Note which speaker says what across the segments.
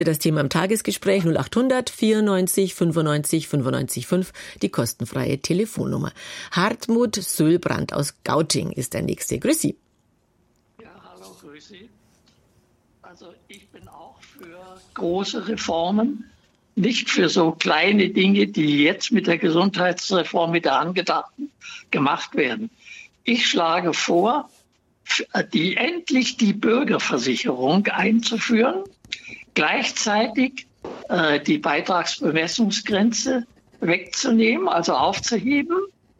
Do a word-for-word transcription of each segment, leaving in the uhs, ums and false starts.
Speaker 1: Das Thema im Tagesgespräch null acht hundert vierundneunzig fünfundneunzig fünfundneunzig fünf, die kostenfreie Telefonnummer. Hartmut Söhlbrand aus Gauting ist der Nächste. Grüß Sie.
Speaker 2: Ja, hallo, grüß Sie. Also ich bin auch für große Reformen, nicht für so kleine Dinge, die jetzt mit der Gesundheitsreform, mit der angedachten, gemacht werden. Ich schlage vor, die, endlich die Bürgerversicherung einzuführen, gleichzeitig äh, die Beitragsbemessungsgrenze wegzunehmen, also aufzuheben.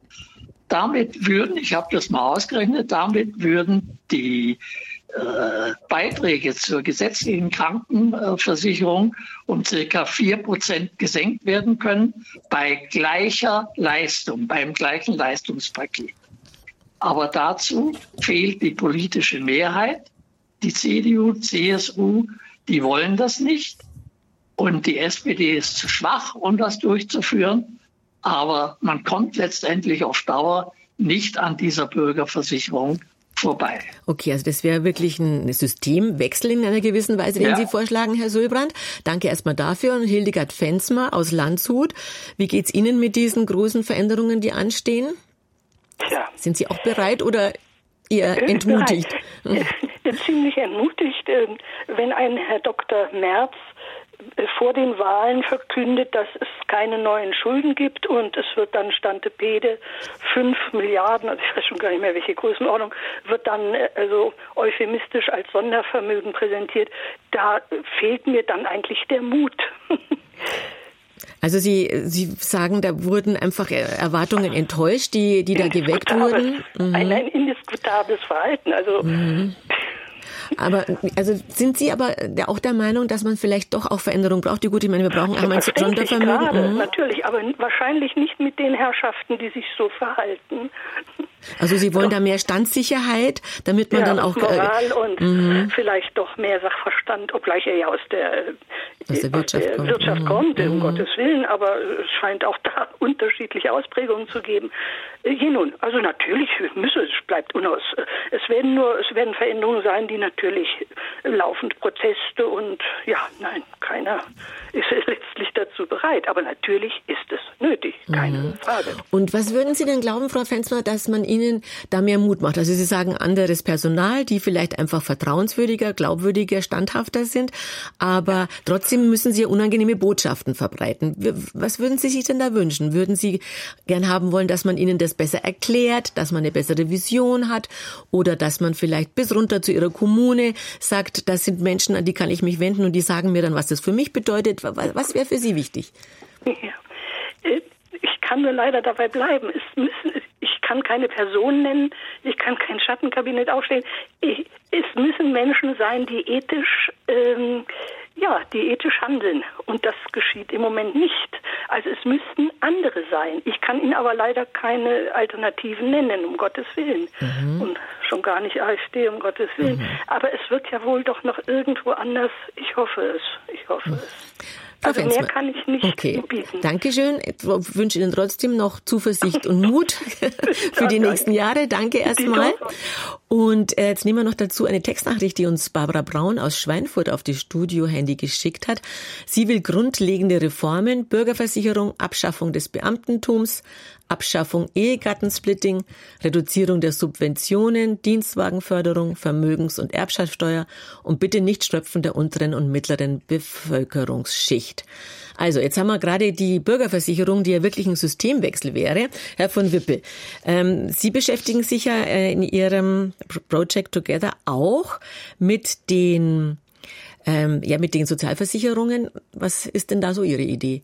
Speaker 2: Damit würden, ich habe das mal ausgerechnet, damit würden die äh, Beiträge zur gesetzlichen Krankenversicherung um circa vier Prozent gesenkt werden können bei gleicher Leistung, beim gleichen Leistungspaket. Aber dazu fehlt die politische Mehrheit. Die C D U, C S U, die wollen das nicht. Und die S P D ist zu schwach, um das durchzuführen. Aber man kommt letztendlich auf Dauer nicht an dieser Bürgerversicherung vorbei.
Speaker 1: Okay, also das wäre wirklich ein Systemwechsel in einer gewissen Weise, den ja. Sie vorschlagen, Herr Söhlbrand. Danke erstmal dafür. Und Hildegard Fensmer aus Landshut. Wie geht's Ihnen mit diesen großen Veränderungen, die anstehen?
Speaker 3: Ja.
Speaker 1: Sind Sie auch bereit oder eher entmutigt?
Speaker 3: Ziemlich entmutigt, wenn ein Herr Doktor Merz vor den Wahlen verkündet, dass es keine neuen Schulden gibt und es wird dann Stante Pede fünf Milliarden, also ich weiß schon gar nicht mehr, welche Größenordnung, wird dann also euphemistisch als Sondervermögen präsentiert. Da fehlt mir dann eigentlich der Mut.
Speaker 1: Also Sie, Sie sagen, da wurden einfach Erwartungen enttäuscht, die, die da geweckt wurden?
Speaker 3: Mhm. Ein, ein indiskutables Verhalten, also...
Speaker 1: Mhm. Aber also sind Sie aber auch der Meinung, dass man vielleicht doch auch Veränderung braucht? Die gut, ich meine, wir brauchen einmal ein Sondervermögen.
Speaker 3: Gerade, mhm. Natürlich, aber wahrscheinlich nicht mit den Herrschaften, die sich so verhalten.
Speaker 1: Also Sie wollen doch da mehr Standsicherheit, damit man
Speaker 3: ja,
Speaker 1: dann auch...
Speaker 3: Moral äh, und mhm. vielleicht doch mehr Sachverstand, obgleich er ja aus der,
Speaker 1: aus der Wirtschaft
Speaker 3: aus der
Speaker 1: kommt,
Speaker 3: Wirtschaft
Speaker 1: mhm.
Speaker 3: kommt um
Speaker 1: mhm.
Speaker 3: Gottes Willen, aber es scheint auch da unterschiedliche Ausprägungen zu geben. Je nun, also natürlich müsse es, bleibt unaus. Es werden nur, es werden Veränderungen sein, die natürlich laufend Proteste und ja, nein, keiner ist letztlich dazu bereit. Aber natürlich ist es nötig, keine
Speaker 1: mhm.
Speaker 3: Frage.
Speaker 1: Und was würden Sie denn glauben, Frau Fensmer, dass man Ihnen da mehr Mut macht? Also Sie sagen anderes Personal, die vielleicht einfach vertrauenswürdiger, glaubwürdiger, standhafter sind, aber trotzdem müssen Sie unangenehme Botschaften verbreiten. Was würden Sie sich denn da wünschen? Würden Sie gern haben wollen, dass man Ihnen das besser erklärt, dass man eine bessere Vision hat oder dass man vielleicht bis runter zu Ihrer Kommune sagt, das sind Menschen, an die kann ich mich wenden und die sagen mir dann, was das für mich bedeutet. Was wäre für Sie wichtig?
Speaker 3: Ja. Ich kann nur leider dabei bleiben. Es müssen, ich kann keine Person nennen, ich kann kein Schattenkabinett aufstellen. Ich, es müssen Menschen sein, die ethisch, ähm, ja, die ethisch handeln. Und das geschieht im Moment nicht. Also es müssten andere sein. Ich kann Ihnen aber leider keine Alternativen nennen, um Gottes Willen. Mhm. Und schon gar nicht A f D, um Gottes Willen. Mhm. Aber es wird ja wohl doch noch irgendwo anders. Ich hoffe es. Ich hoffe mhm. es. Also mehr kann ich nicht
Speaker 1: okay.
Speaker 3: bieten.
Speaker 1: Dankeschön. Ich wünsche Ihnen trotzdem noch Zuversicht und Mut für die nächsten Jahre. Danke erstmal. Und jetzt nehmen wir noch dazu eine Textnachricht, die uns Barbara Braun aus Schweinfurt auf die Studio-Handy geschickt hat. Sie will grundlegende Reformen, Bürgerversicherung, Abschaffung des Beamtentums, Abschaffung Ehegattensplitting, Reduzierung der Subventionen, Dienstwagenförderung, Vermögens- und Erbschaftssteuer und bitte nicht Schröpfen der unteren und mittleren Bevölkerungsschicht. Also, jetzt haben wir gerade die Bürgerversicherung, die ja wirklich ein Systemwechsel wäre. Herr von Wippel, ähm, Sie beschäftigen sich ja äh, in Ihrem Project Together auch mit den, ähm, ja, mit den Sozialversicherungen. Was ist denn da so Ihre Idee?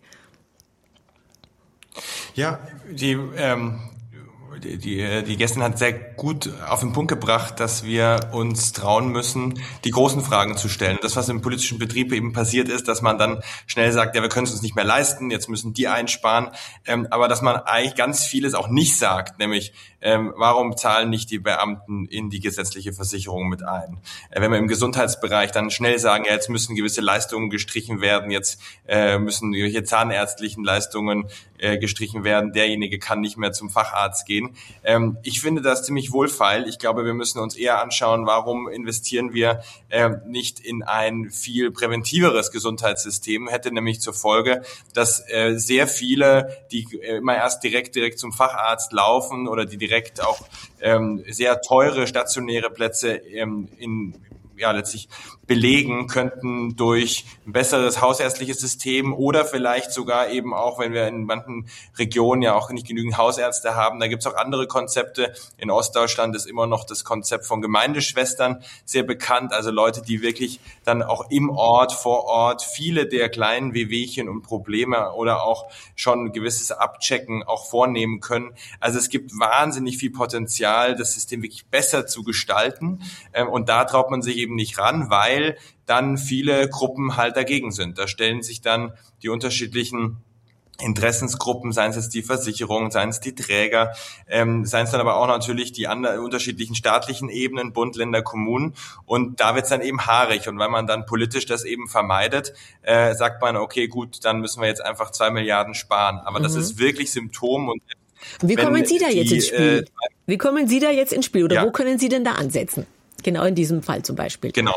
Speaker 4: Ja, die, ähm, die, die, die Gästin hat sehr gut auf den Punkt gebracht, dass wir uns trauen müssen, die großen Fragen zu stellen. Das, was im politischen Betrieb eben passiert ist, dass man dann schnell sagt, ja, wir können es uns nicht mehr leisten, jetzt müssen die einsparen. Ähm, aber dass man eigentlich ganz vieles auch nicht sagt, nämlich, ähm, warum zahlen nicht die Beamten in die gesetzliche Versicherung mit ein? Äh, wenn wir im Gesundheitsbereich dann schnell sagen, ja, jetzt müssen gewisse Leistungen gestrichen werden, jetzt äh, müssen irgendwelche zahnärztlichen Leistungen äh, gestrichen werden, derjenige kann nicht mehr zum Facharzt gehen. gehen. Ähm, ich finde das ziemlich wohlfeil. Ich glaube, wir müssen uns eher anschauen, warum investieren wir äh, nicht in ein viel präventiveres Gesundheitssystem. Hätte nämlich zur Folge, dass äh, sehr viele, die äh, immer erst direkt direkt zum Facharzt laufen oder die direkt auch ähm, sehr teure stationäre Plätze ähm, in ja letztlich belegen könnten durch ein besseres hausärztliches System oder vielleicht sogar eben auch, wenn wir in manchen Regionen ja auch nicht genügend Hausärzte haben, da gibt es auch andere Konzepte. In Ostdeutschland ist immer noch das Konzept von Gemeindeschwestern sehr bekannt, also Leute, die wirklich dann auch im Ort, vor Ort viele der kleinen Wehwehchen und Probleme oder auch schon ein gewisses Abchecken auch vornehmen können. Also es gibt wahnsinnig viel Potenzial, das System wirklich besser zu gestalten, und da traut man sich eben nicht ran, weil dann viele Gruppen halt dagegen sind. Da stellen sich dann die unterschiedlichen Interessensgruppen, seien es jetzt die Versicherungen, seien es die Träger, ähm, seien es dann aber auch natürlich die anderen unterschiedlichen staatlichen Ebenen, Bund, Länder, Kommunen, und da wird es dann eben haarig, und weil man dann politisch das eben vermeidet, äh, sagt man, okay, gut, dann müssen wir jetzt einfach zwei Milliarden sparen, aber mhm. das ist wirklich Symptom. Und
Speaker 1: wie kommen Sie da jetzt die, ins Spiel? Äh, wie kommen Sie da jetzt ins Spiel, oder ja. wo können Sie denn da ansetzen? Genau in diesem Fall zum Beispiel.
Speaker 4: Genau.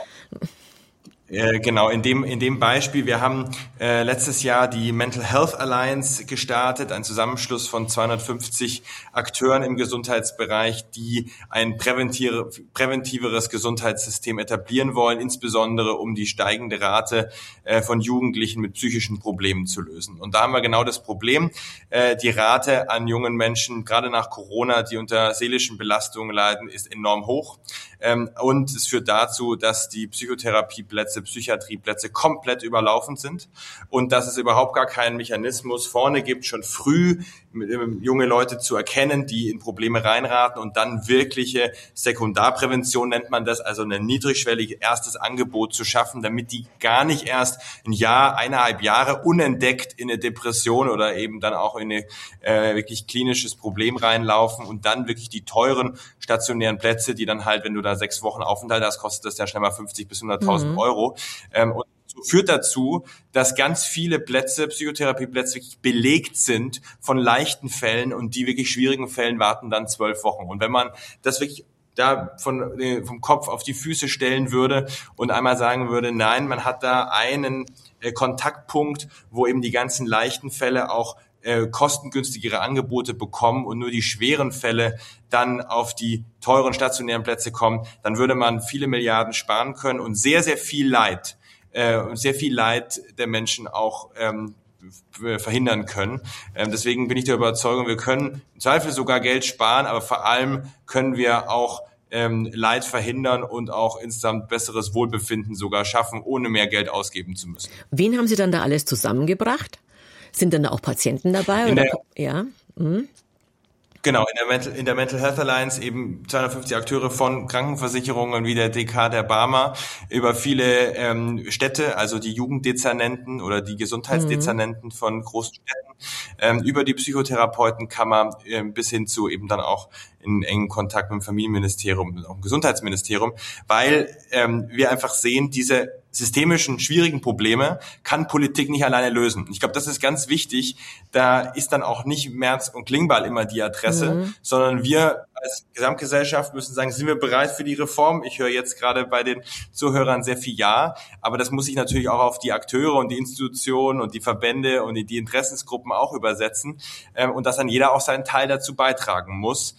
Speaker 4: Äh, genau, in dem in dem Beispiel, wir haben äh, letztes Jahr die Mental Health Alliance gestartet, ein Zusammenschluss von zweihundertfünfzig Akteuren im Gesundheitsbereich, die ein präventive, präventiveres Gesundheitssystem etablieren wollen, insbesondere um die steigende Rate äh, von Jugendlichen mit psychischen Problemen zu lösen. Und da haben wir genau das Problem, äh, die Rate an jungen Menschen, gerade nach Corona, die unter seelischen Belastungen leiden, ist enorm hoch. Ähm, und es führt dazu, dass die Psychotherapieplätze, Psychiatrieplätze komplett überlaufen sind und dass es überhaupt gar keinen Mechanismus vorne gibt, schon früh ähm, junge Leute zu erkennen, die in Probleme reinraten, und dann wirkliche Sekundarprävention nennt man das, also ein niedrigschwelliges erstes Angebot zu schaffen, damit die gar nicht erst ein Jahr, eineinhalb Jahre unentdeckt in eine Depression oder eben dann auch in ein äh, wirklich klinisches Problem reinlaufen und dann wirklich die teuren stationären Plätze, die dann halt, wenn du da sechs Wochen Aufenthalt hast, kostet das ja schnell mal fünfzig bis hunderttausend mhm. Euro. Ähm, und so führt dazu, dass ganz viele Plätze, Psychotherapieplätze wirklich belegt sind von leichten Fällen, und die wirklich schwierigen Fällen warten dann zwölf Wochen. Und wenn man das wirklich da von, vom Kopf auf die Füße stellen würde und einmal sagen würde, nein, man hat da einen äh, Kontaktpunkt, wo eben die ganzen leichten Fälle auch äh, kostengünstigere Angebote bekommen und nur die schweren Fälle dann auf die teuren stationären Plätze kommen, dann würde man viele Milliarden sparen können und sehr, sehr viel Leid äh, und sehr viel Leid der Menschen auch ähm, verhindern können. Ähm, deswegen bin ich der Überzeugung, wir können im Zweifel sogar Geld sparen, aber vor allem können wir auch ähm, Leid verhindern und auch insgesamt besseres Wohlbefinden sogar schaffen, ohne mehr Geld ausgeben zu müssen.
Speaker 1: Wen haben Sie dann da alles zusammengebracht? Sind dann da auch Patienten dabei?
Speaker 4: In
Speaker 1: oder?
Speaker 4: Der,
Speaker 1: ja. Mhm.
Speaker 4: Genau, in der, Mental, in der Mental Health Alliance eben zweihundertfünfzig Akteure von Krankenversicherungen wie der D K, der Barmer, über viele ähm, Städte, also die Jugenddezernenten oder die Gesundheitsdezernenten mhm. von großen Städten, ähm, über die Psychotherapeutenkammer äh, bis hin zu eben dann auch in engen Kontakt mit dem Familienministerium und auch dem Gesundheitsministerium, weil ähm, wir einfach sehen, diese systemischen, schwierigen Probleme kann Politik nicht alleine lösen. Ich glaube, das ist ganz wichtig. Da ist dann auch nicht Merz und Klingbeil immer die Adresse, mhm. sondern wir als Gesamtgesellschaft müssen sagen, sind wir bereit für die Reform? Ich höre jetzt gerade bei den Zuhörern sehr viel Ja, aber das muss sich natürlich auch auf die Akteure und die Institutionen und die Verbände und die Interessensgruppen auch übersetzen, und dass dann jeder auch seinen Teil dazu beitragen muss.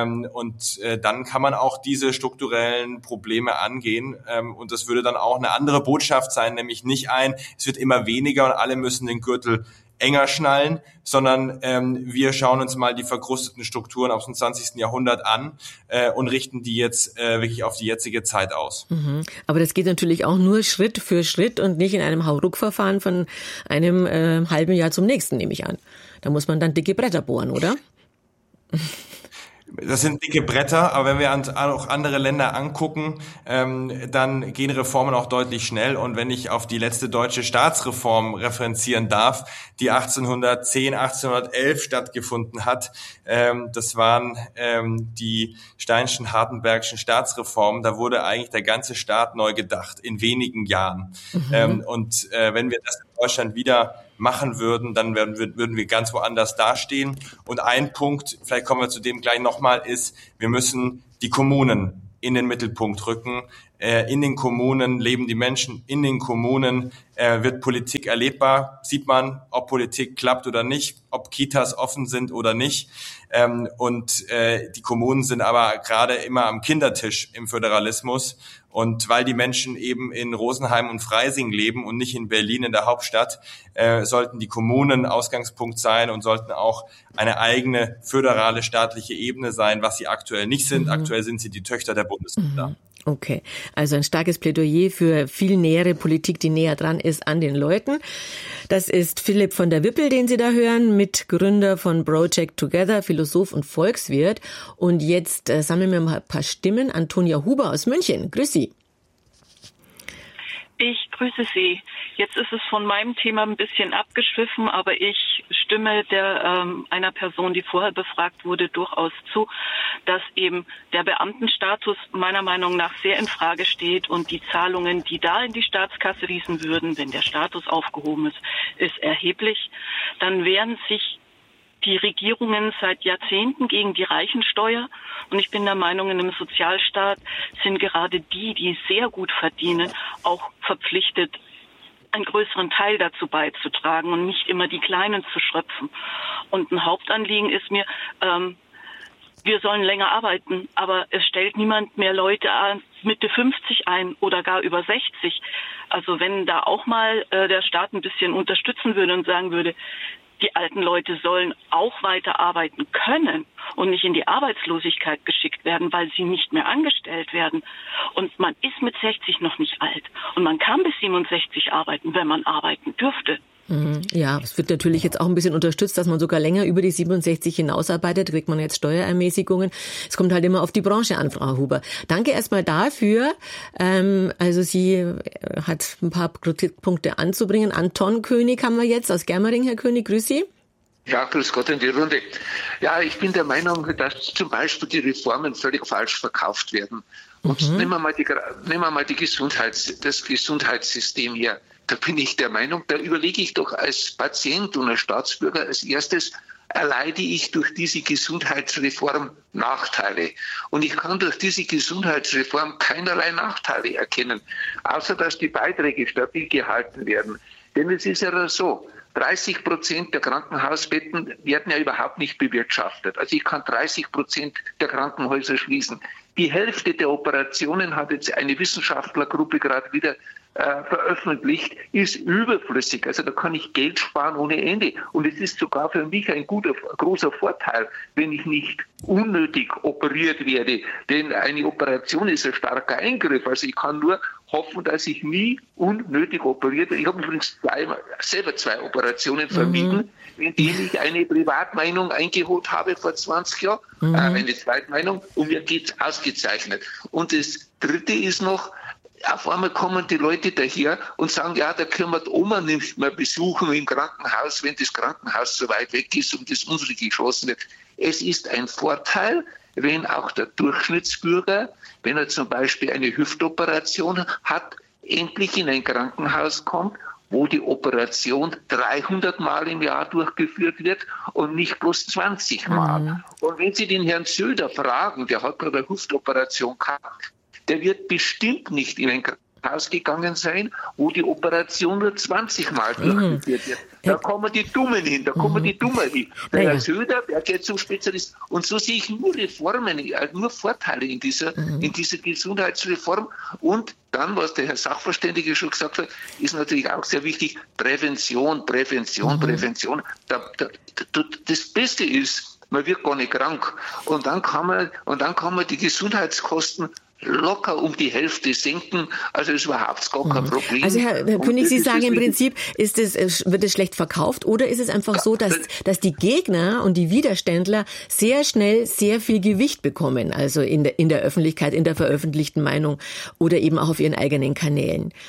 Speaker 4: Und dann kann man auch diese strukturellen Probleme angehen, und das würde dann auch eine andere Botschaft sein, nämlich nicht ein, es wird immer weniger und alle müssen den Gürtel enger schnallen, sondern ähm, wir schauen uns mal die verkrusteten Strukturen aus dem zwanzigsten Jahrhundert an äh, und richten die jetzt äh, wirklich auf die jetzige Zeit aus.
Speaker 1: Mhm. Aber das geht natürlich auch nur Schritt für Schritt und nicht in einem Hauruck-Verfahren von einem äh, halben Jahr zum nächsten, nehme ich an. Da muss man dann dicke Bretter bohren, oder?
Speaker 4: Das sind dicke Bretter, aber wenn wir uns auch andere Länder angucken, ähm, dann gehen Reformen auch deutlich schnell. Und wenn ich auf die letzte deutsche Staatsreform referenzieren darf, die achtzehnhundertzehn, achtzehnhundertelf stattgefunden hat, ähm, das waren ähm, die Steinschen, Hardenbergschen Staatsreformen. Da wurde eigentlich der ganze Staat neu gedacht, in wenigen Jahren. Mhm. Ähm, und äh, wenn wir das in Deutschland wieder machen würden, dann werden, würden wir ganz woanders dastehen. Und ein Punkt, vielleicht kommen wir zu dem gleich nochmal, ist, wir müssen die Kommunen in den Mittelpunkt rücken. In den Kommunen leben die Menschen, in den Kommunen wird Politik erlebbar, sieht man, ob Politik klappt oder nicht, ob Kitas offen sind oder nicht. Und die Kommunen sind aber gerade immer am Kindertisch im Föderalismus. Und weil die Menschen eben in Rosenheim und Freising leben und nicht in Berlin in der Hauptstadt, äh, sollten die Kommunen Ausgangspunkt sein und sollten auch eine eigene föderale staatliche Ebene sein, was sie aktuell nicht sind. Mhm. Aktuell sind sie die Töchter der Bundesländer. Mhm.
Speaker 1: Okay, also ein starkes Plädoyer für viel nähere Politik, die näher dran ist an den Leuten. Das ist Philipp von der Wippel, den Sie da hören, Mitgründer von Project Together, Philosoph und Volkswirt. Und jetzt äh, sammeln wir mal ein paar Stimmen. Antonia Huber aus München. Grüß Sie.
Speaker 5: Ich grüße Sie. Jetzt ist es von meinem Thema ein bisschen abgeschwiffen, aber ich stimme der ähm, einer Person, die vorher befragt wurde, durchaus zu, dass eben der Beamtenstatus meiner Meinung nach sehr in Frage steht und die Zahlungen, die da in die Staatskasse fließen würden, wenn der Status aufgehoben ist, ist erheblich. Dann wären sich die Regierungen seit Jahrzehnten gegen die Reichensteuer. Und ich bin der Meinung, in einem Sozialstaat sind gerade die, die sehr gut verdienen, auch verpflichtet, einen größeren Teil dazu beizutragen und nicht immer die Kleinen zu schröpfen. Und ein Hauptanliegen ist mir, ähm, wir sollen länger arbeiten, aber es stellt niemand mehr Leute Mitte fünfzig ein oder gar über sechzig. Also wenn da auch mal äh, der Staat ein bisschen unterstützen würde und sagen würde, die alten Leute sollen auch weiter arbeiten können und nicht in die Arbeitslosigkeit geschickt werden, weil sie nicht mehr angestellt werden. Und man ist mit sechzig noch nicht alt. Und man kann bis siebenundsechzig arbeiten, wenn man arbeiten dürfte.
Speaker 1: Ja, es wird natürlich jetzt auch ein bisschen unterstützt, dass man sogar länger über die siebenundsechzig hinausarbeitet. Da kriegt man jetzt Steuerermäßigungen. Es kommt halt immer auf die Branche an, Frau Huber. Danke erstmal dafür. Ähm, also sie hat ein paar Kritikpunkte anzubringen. Anton König haben wir jetzt aus Germering. Herr König, grüß Sie.
Speaker 6: Ja, grüß Gott in die Runde. Ja, ich bin der Meinung, dass zum Beispiel die Reformen völlig falsch verkauft werden. Und mhm. nehmen wir mal, die, nehmen wir mal die Gesundheits, das Gesundheitssystem hier. Da bin ich der Meinung, da überlege ich doch als Patient und als Staatsbürger als erstes, erleide ich durch diese Gesundheitsreform Nachteile. Und ich kann durch diese Gesundheitsreform keinerlei Nachteile erkennen, außer dass die Beiträge stabil gehalten werden. Denn es ist ja so, dreißig Prozent der Krankenhausbetten werden ja überhaupt nicht bewirtschaftet. Also ich kann dreißig Prozent der Krankenhäuser schließen. Die Hälfte der Operationen, hat jetzt eine Wissenschaftlergruppe gerade wieder äh, veröffentlicht, ist überflüssig. Also da kann ich Geld sparen ohne Ende. Und es ist sogar für mich ein guter, großer Vorteil, wenn ich nicht unnötig operiert werde. Denn eine Operation ist ein starker Eingriff. Also ich kann nur hoffen, dass ich nie unnötig operiert werde. Ich habe übrigens zwei, selber zwei Operationen vermieden, mhm. in denen ich eine Privatmeinung eingeholt habe vor zwanzig Jahren, mhm. äh, eine Zweitmeinung, und mir geht's ausgezeichnet. Und das Dritte ist noch, auf einmal kommen die Leute daher und sagen, ja, da können wir die Oma nicht mehr besuchen im Krankenhaus, wenn das Krankenhaus so weit weg ist und das unsere geschlossen wird. Es ist ein Vorteil, wenn auch der Durchschnittsbürger, wenn er zum Beispiel eine Hüftoperation hat, endlich in ein Krankenhaus kommt, wo die Operation dreihundert Mal im Jahr durchgeführt wird und nicht bloß zwanzig Mal. Mhm. Und wenn Sie den Herrn Söder fragen, der hat gerade eine Hüftoperation gehabt, der wird bestimmt nicht in ein Krankenhaus gegangen sein, wo die Operation nur zwanzig Mal durchgeführt wird. Da kommen die Dummen hin, da kommen die Dummen hin. Der Herr Söder, der geht zum Spezialist. Und so sehe ich nur Reformen, nur Vorteile in dieser, mhm. in dieser Gesundheitsreform. Und dann, was der Herr Sachverständige schon gesagt hat, ist natürlich auch sehr wichtig, Prävention, Prävention, mhm. Prävention. Da, da, da, das Beste ist, man wird gar nicht krank. Und dann kann man, und dann kann man die Gesundheitskosten locker um die Hälfte senken. Also ist überhaupt gar kein Problem.
Speaker 1: Also Herr, Herr König, Sie sagen im Prinzip, ist es, wird es schlecht verkauft oder ist es einfach so, dass, dass die Gegner und die Widerständler sehr schnell sehr viel Gewicht bekommen, also in der, in der Öffentlichkeit, in der veröffentlichten Meinung oder eben auch auf ihren eigenen Kanälen?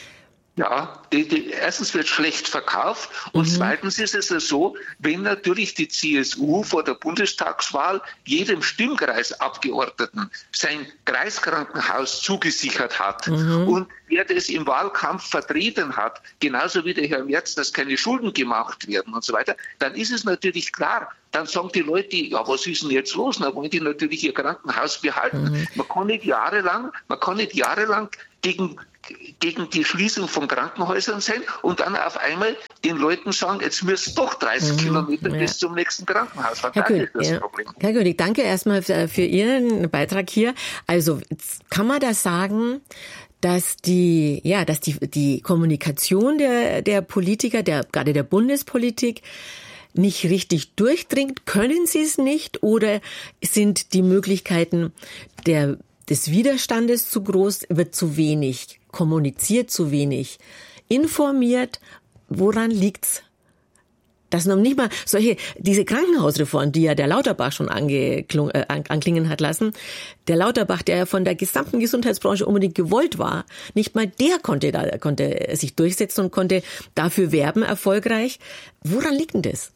Speaker 6: Ja, die, die, erstens wird schlecht verkauft und mhm. zweitens ist es ja so, wenn natürlich die C S U vor der Bundestagswahl jedem Stimmkreisabgeordneten sein Kreiskrankenhaus zugesichert hat mhm. und wer das im Wahlkampf vertreten hat, genauso wie der Herr Merz, dass keine Schulden gemacht werden und so weiter, dann ist es natürlich klar, dann sagen die Leute, ja, was ist denn jetzt los? Dann wollen die natürlich ihr Krankenhaus behalten. Mhm. Man kann nicht jahrelang, man kann nicht jahrelang gegen gegen die Schließung von Krankenhäusern sein und dann auf einmal den Leuten sagen, jetzt müsst doch dreißig mhm, Kilometer ja. bis zum nächsten Krankenhaus. Was
Speaker 1: Herr König, ist das ja. Problem? Herr König, danke erstmal für Ihren Beitrag hier. Also kann man das sagen, dass die, ja, dass die, die Kommunikation der, der Politiker, der, gerade der Bundespolitik, nicht richtig durchdringt? Können sie es nicht? Oder sind die Möglichkeiten der des Widerstandes zu groß, wird zu wenig kommuniziert, zu wenig informiert? Woran liegt's? Dass noch nicht mal solche, diese Krankenhausreform, die ja der Lauterbach schon angeklung, äh, anklingen hat lassen, der Lauterbach, der ja von der gesamten Gesundheitsbranche unbedingt gewollt war, nicht mal der konnte da, konnte sich durchsetzen und konnte dafür werben, erfolgreich. Woran liegt denn das?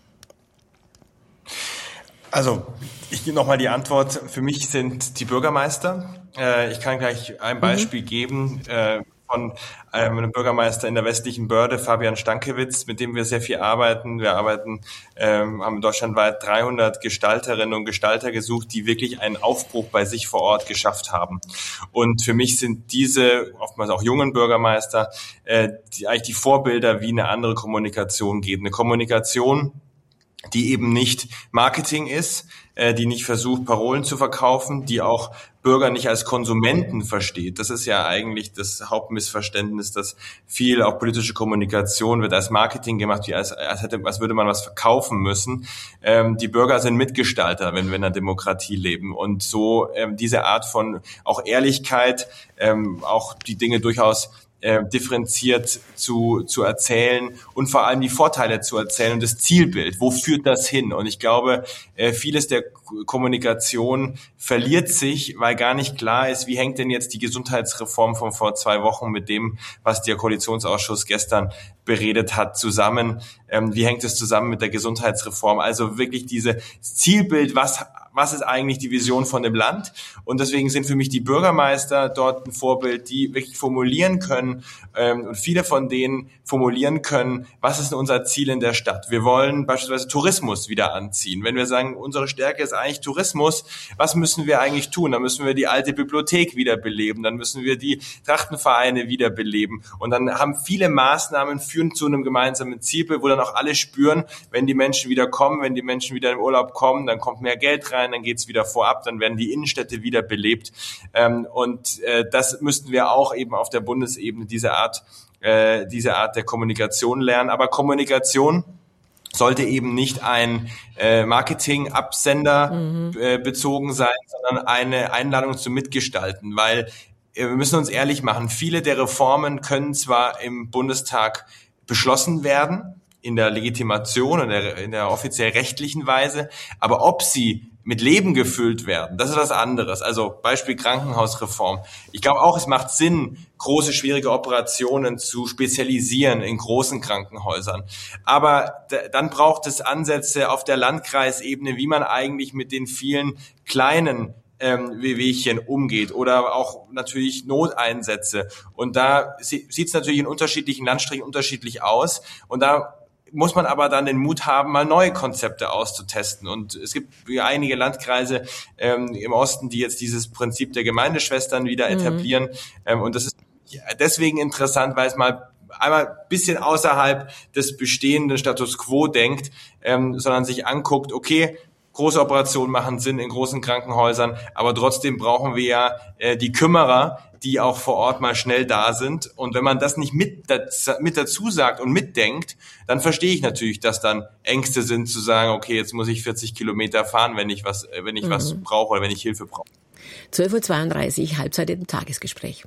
Speaker 4: Also, ich gebe nochmal die Antwort. Für mich sind die Bürgermeister. Äh, ich kann gleich ein Beispiel mhm. geben äh, von einem Bürgermeister in der westlichen Börde, Fabian Stankiewicz, mit dem wir sehr viel arbeiten. Wir arbeiten, ähm, haben deutschlandweit dreihundert Gestalterinnen und Gestalter gesucht, die wirklich einen Aufbruch bei sich vor Ort geschafft haben. Und für mich sind diese, oftmals auch jungen Bürgermeister, äh, die, eigentlich die Vorbilder, wie eine andere Kommunikation geht. Eine Kommunikation, die eben nicht Marketing ist, äh, die nicht versucht, Parolen zu verkaufen, die auch Bürger nicht als Konsumenten versteht. Das ist ja eigentlich das Hauptmissverständnis, dass viel auch politische Kommunikation wird als Marketing gemacht, wie als, als, hätte, als würde man was verkaufen müssen. Ähm, die Bürger sind Mitgestalter, wenn wir in einer Demokratie leben. Und so ähm, diese Art von auch Ehrlichkeit, ähm, auch die Dinge durchaus Äh, differenziert zu zu erzählen und vor allem die Vorteile zu erzählen und das Zielbild. Wo führt das hin? Und ich glaube, äh, vieles der Kommunikation verliert sich, weil gar nicht klar ist, wie hängt denn jetzt die Gesundheitsreform von vor zwei Wochen mit dem, was der Koalitionsausschuss gestern beredet hat, zusammen. Ähm, wie hängt es zusammen mit der Gesundheitsreform? Also wirklich dieses Zielbild, was was ist eigentlich die Vision von dem Land? Und deswegen sind für mich die Bürgermeister dort ein Vorbild, die wirklich formulieren können, ähm, und viele von denen formulieren können, was ist denn unser Ziel in der Stadt? Wir wollen beispielsweise Tourismus wieder anziehen. Wenn wir sagen, unsere Stärke ist eigentlich Tourismus, was müssen wir eigentlich tun? Dann müssen wir die alte Bibliothek wiederbeleben, dann müssen wir die Trachtenvereine wiederbeleben. Und dann haben viele Maßnahmen führen zu einem gemeinsamen Zielbild, wo dann auch alle spüren, wenn die Menschen wieder kommen, wenn die Menschen wieder im Urlaub kommen, dann kommt mehr Geld rein, dann geht's wieder vorab, dann werden die Innenstädte wieder belebt. Ähm, und äh, das müssten wir auch eben auf der Bundesebene, diese Art, äh, diese Art der Kommunikation lernen. Aber Kommunikation sollte eben nicht ein äh, Marketing-Absender mhm. äh, bezogen sein, sondern eine Einladung zum Mitgestalten, weil äh, wir müssen uns ehrlich machen, viele der Reformen können zwar im Bundestag beschlossen werden, in der Legitimation und der, in der offiziell rechtlichen Weise, aber ob sie mit Leben gefüllt werden, das ist was anderes. Also Beispiel Krankenhausreform. Ich glaube auch, es macht Sinn, große, schwierige Operationen zu spezialisieren in großen Krankenhäusern. Aber d- dann braucht es Ansätze auf der Landkreisebene, wie man eigentlich mit den vielen kleinen ähm, Wehwehchen umgeht oder auch natürlich Noteinsätze. Und da sieht es natürlich in unterschiedlichen Landstrichen unterschiedlich aus. Und da muss man aber dann den Mut haben, mal neue Konzepte auszutesten. Und es gibt einige Landkreise ähm, im Osten, die jetzt dieses Prinzip der Gemeindeschwestern wieder mhm. etablieren. Ähm, und das ist deswegen interessant, weil es mal einmal ein bisschen außerhalb des bestehenden Status quo denkt, ähm, sondern sich anguckt, okay, große Operationen machen Sinn in großen Krankenhäusern, aber trotzdem brauchen wir ja äh, die Kümmerer, die auch vor Ort mal schnell da sind. Und wenn man das nicht mit, mit dazu sagt und mitdenkt, dann verstehe ich natürlich, dass dann Ängste sind zu sagen, okay, jetzt muss ich vierzig Kilometer fahren, wenn ich was, wenn ich mhm. was brauche oder wenn ich Hilfe brauche.
Speaker 1: zwölf Uhr zweiunddreißig, Halbzeit im Tagesgespräch.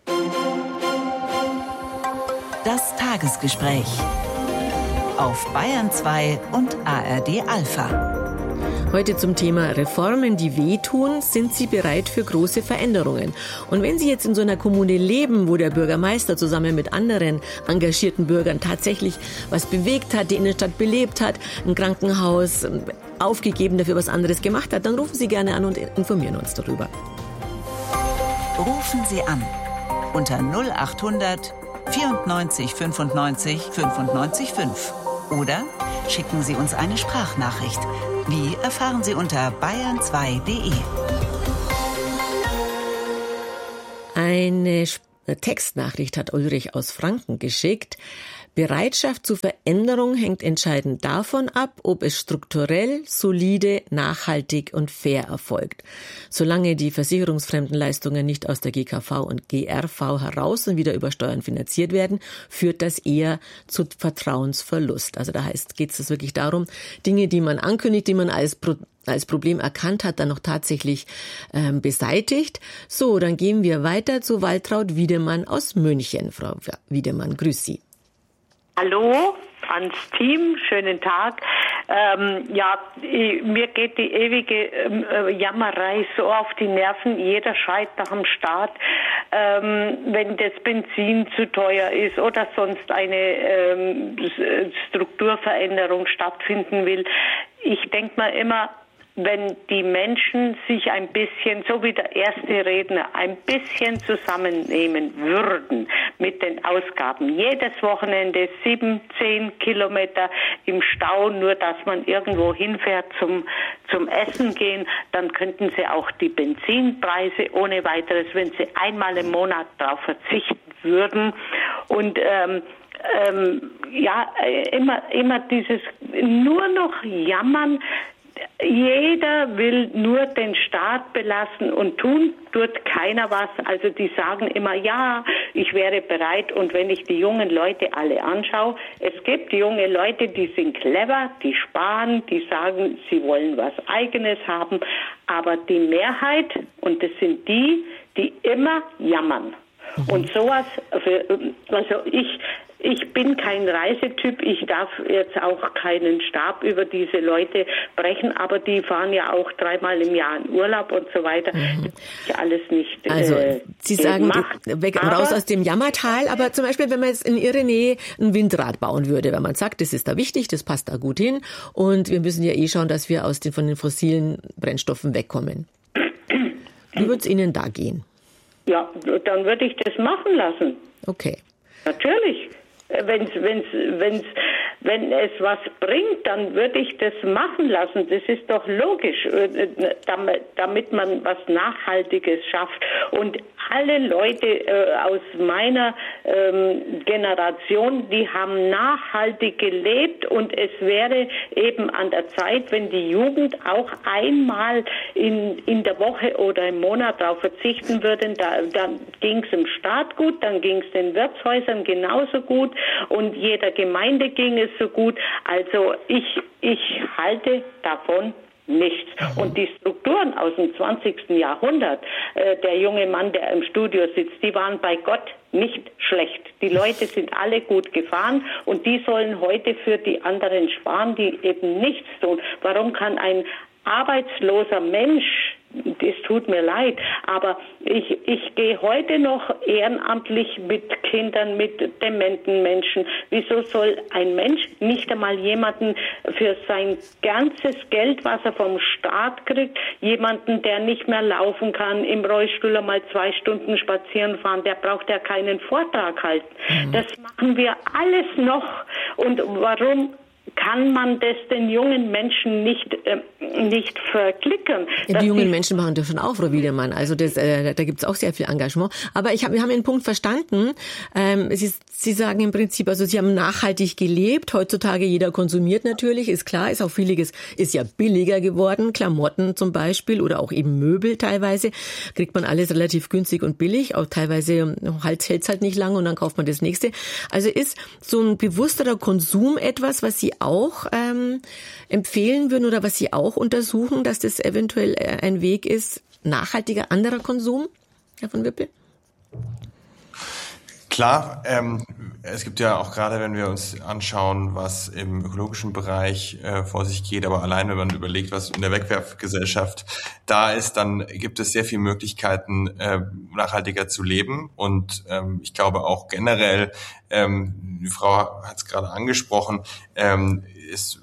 Speaker 7: Das Tagesgespräch auf Bayern zwei und A R D Alpha.
Speaker 1: Heute zum Thema Reformen, die wehtun. Sind Sie bereit für große Veränderungen? Und wenn Sie jetzt in so einer Kommune leben, wo der Bürgermeister zusammen mit anderen engagierten Bürgern tatsächlich was bewegt hat, die Innenstadt belebt hat, ein Krankenhaus aufgegeben, dafür was anderes gemacht hat, dann rufen Sie gerne an und informieren uns darüber.
Speaker 7: Rufen Sie an unter null acht hundert vierundneunzig fünfundneunzig fünfundneunzig fünf oder schicken Sie uns eine Sprachnachricht. Wie erfahren Sie unter bayern zwei punkt de.
Speaker 1: Eine Textnachricht hat Ulrich aus Franken geschickt. Bereitschaft zur Veränderung hängt entscheidend davon ab, ob es strukturell, solide, nachhaltig und fair erfolgt. Solange die versicherungsfremden Leistungen nicht aus der G K V und G R V heraus und wieder über Steuern finanziert werden, führt das eher zu Vertrauensverlust. Also da heißt, geht es wirklich darum, Dinge, die man ankündigt, die man als Pro als Problem erkannt hat, dann noch tatsächlich ähm, beseitigt. So, dann gehen wir weiter zu Waltraud Wiedemann aus München. Frau Wiedemann, grüß Sie.
Speaker 8: Hallo ans Team, schönen Tag. Ähm, ja, ich, mir geht die ewige äh, Jammerei so auf die Nerven. Jeder schreit nach dem Staat, ähm, wenn das Benzin zu teuer ist oder sonst eine ähm, Strukturveränderung stattfinden will. Ich denke mal immer, wenn die Menschen sich ein bisschen, so wie der erste Redner, ein bisschen zusammennehmen würden mit den Ausgaben. Jedes Wochenende sieben, zehn Kilometer im Stau, nur dass man irgendwo hinfährt zum, zum Essen gehen, dann könnten sie auch die Benzinpreise ohne weiteres, wenn sie einmal im Monat darauf verzichten würden. Und ähm, ähm, ja, immer, immer dieses nur noch jammern. Jeder will nur den Staat belasten und tun tut keiner was. Also die sagen immer, ja, ich wäre bereit. Und wenn ich die jungen Leute alle anschaue, es gibt junge Leute, die sind clever, die sparen, die sagen, sie wollen was Eigenes haben. Aber die Mehrheit, und das sind die, die immer jammern. Und sowas, also ich, ich bin kein Reisetyp, ich darf jetzt auch keinen Stab über diese Leute brechen, aber die fahren ja auch dreimal im Jahr in Urlaub und so weiter. Mhm. Das ist alles nicht
Speaker 1: Also
Speaker 8: äh,
Speaker 1: Sie sagen,
Speaker 8: gemacht.
Speaker 1: weg, raus aus dem Jammertal, aber zum Beispiel, wenn man jetzt in Ihre Nähe ein Windrad bauen würde, wenn man sagt, das ist da wichtig, das passt da gut hin und wir müssen ja eh schauen, dass wir aus den, von den fossilen Brennstoffen wegkommen. Wie würde es Ihnen da gehen?
Speaker 8: Ja, dann würde ich das machen lassen.
Speaker 1: Okay.
Speaker 8: Natürlich. Wenn's, wenn's, wenn's, wenn es was bringt, dann würde ich das machen lassen. Das ist doch logisch, damit, damit man was Nachhaltiges schafft. Und alle Leute äh, aus meiner ähm, Generation, die haben nachhaltig gelebt und es wäre eben an der Zeit, wenn die Jugend auch einmal in, in der Woche oder im Monat darauf verzichten würde, da, dann ging es im Staat gut, dann ging es den Wirtshäusern genauso gut und jeder Gemeinde ging es so gut. Also ich, ich halte davon nichts. Und die Strukturen aus dem zwanzigsten Jahrhundert, äh, der junge Mann, der im Studio sitzt, die waren bei Gott nicht schlecht. Die Leute sind alle gut gefahren und die sollen heute für die anderen sparen, die eben nichts tun. Warum kann ein arbeitsloser Mensch, es tut mir leid, aber ich, ich gehe heute noch ehrenamtlich mit Kindern, mit dementen Menschen. Wieso soll ein Mensch nicht einmal jemanden für sein ganzes Geld, was er vom Staat kriegt, jemanden, der nicht mehr laufen kann, im Rollstuhl einmal zwei Stunden spazieren fahren, der braucht ja keinen Vortrag halten. Mhm. Das machen wir alles noch. Und warum kann man das den jungen Menschen nicht äh, nicht verklickern?
Speaker 1: Ja, die jungen Menschen machen das schon auch, Frau Wiedemann. Also das, äh, da gibt es auch sehr viel Engagement. Aber ich hab, wir haben einen Punkt verstanden. Ähm, Sie, Sie sagen im Prinzip, also Sie haben nachhaltig gelebt. Heutzutage jeder konsumiert natürlich, ist klar. Ist auch vieles, ist ja billiger geworden. Klamotten zum Beispiel oder auch eben Möbel teilweise. Kriegt man alles relativ günstig und billig. Auch teilweise halt, hält es halt nicht lange und dann kauft man das nächste. Also ist so ein bewussterer Konsum etwas, was Sie auch ähm, empfehlen würden oder was Sie auch untersuchen, dass das eventuell ein Weg ist, nachhaltiger anderer Konsum, Herr von Wippel?
Speaker 4: Klar, ähm, es gibt ja auch gerade, wenn wir uns anschauen, was im ökologischen Bereich äh, vor sich geht, aber allein wenn man überlegt, was in der Wegwerfgesellschaft da ist, dann gibt es sehr viele Möglichkeiten, äh, nachhaltiger zu leben. Und ähm, ich glaube auch generell, ähm, die Frau hat es gerade angesprochen, ähm, es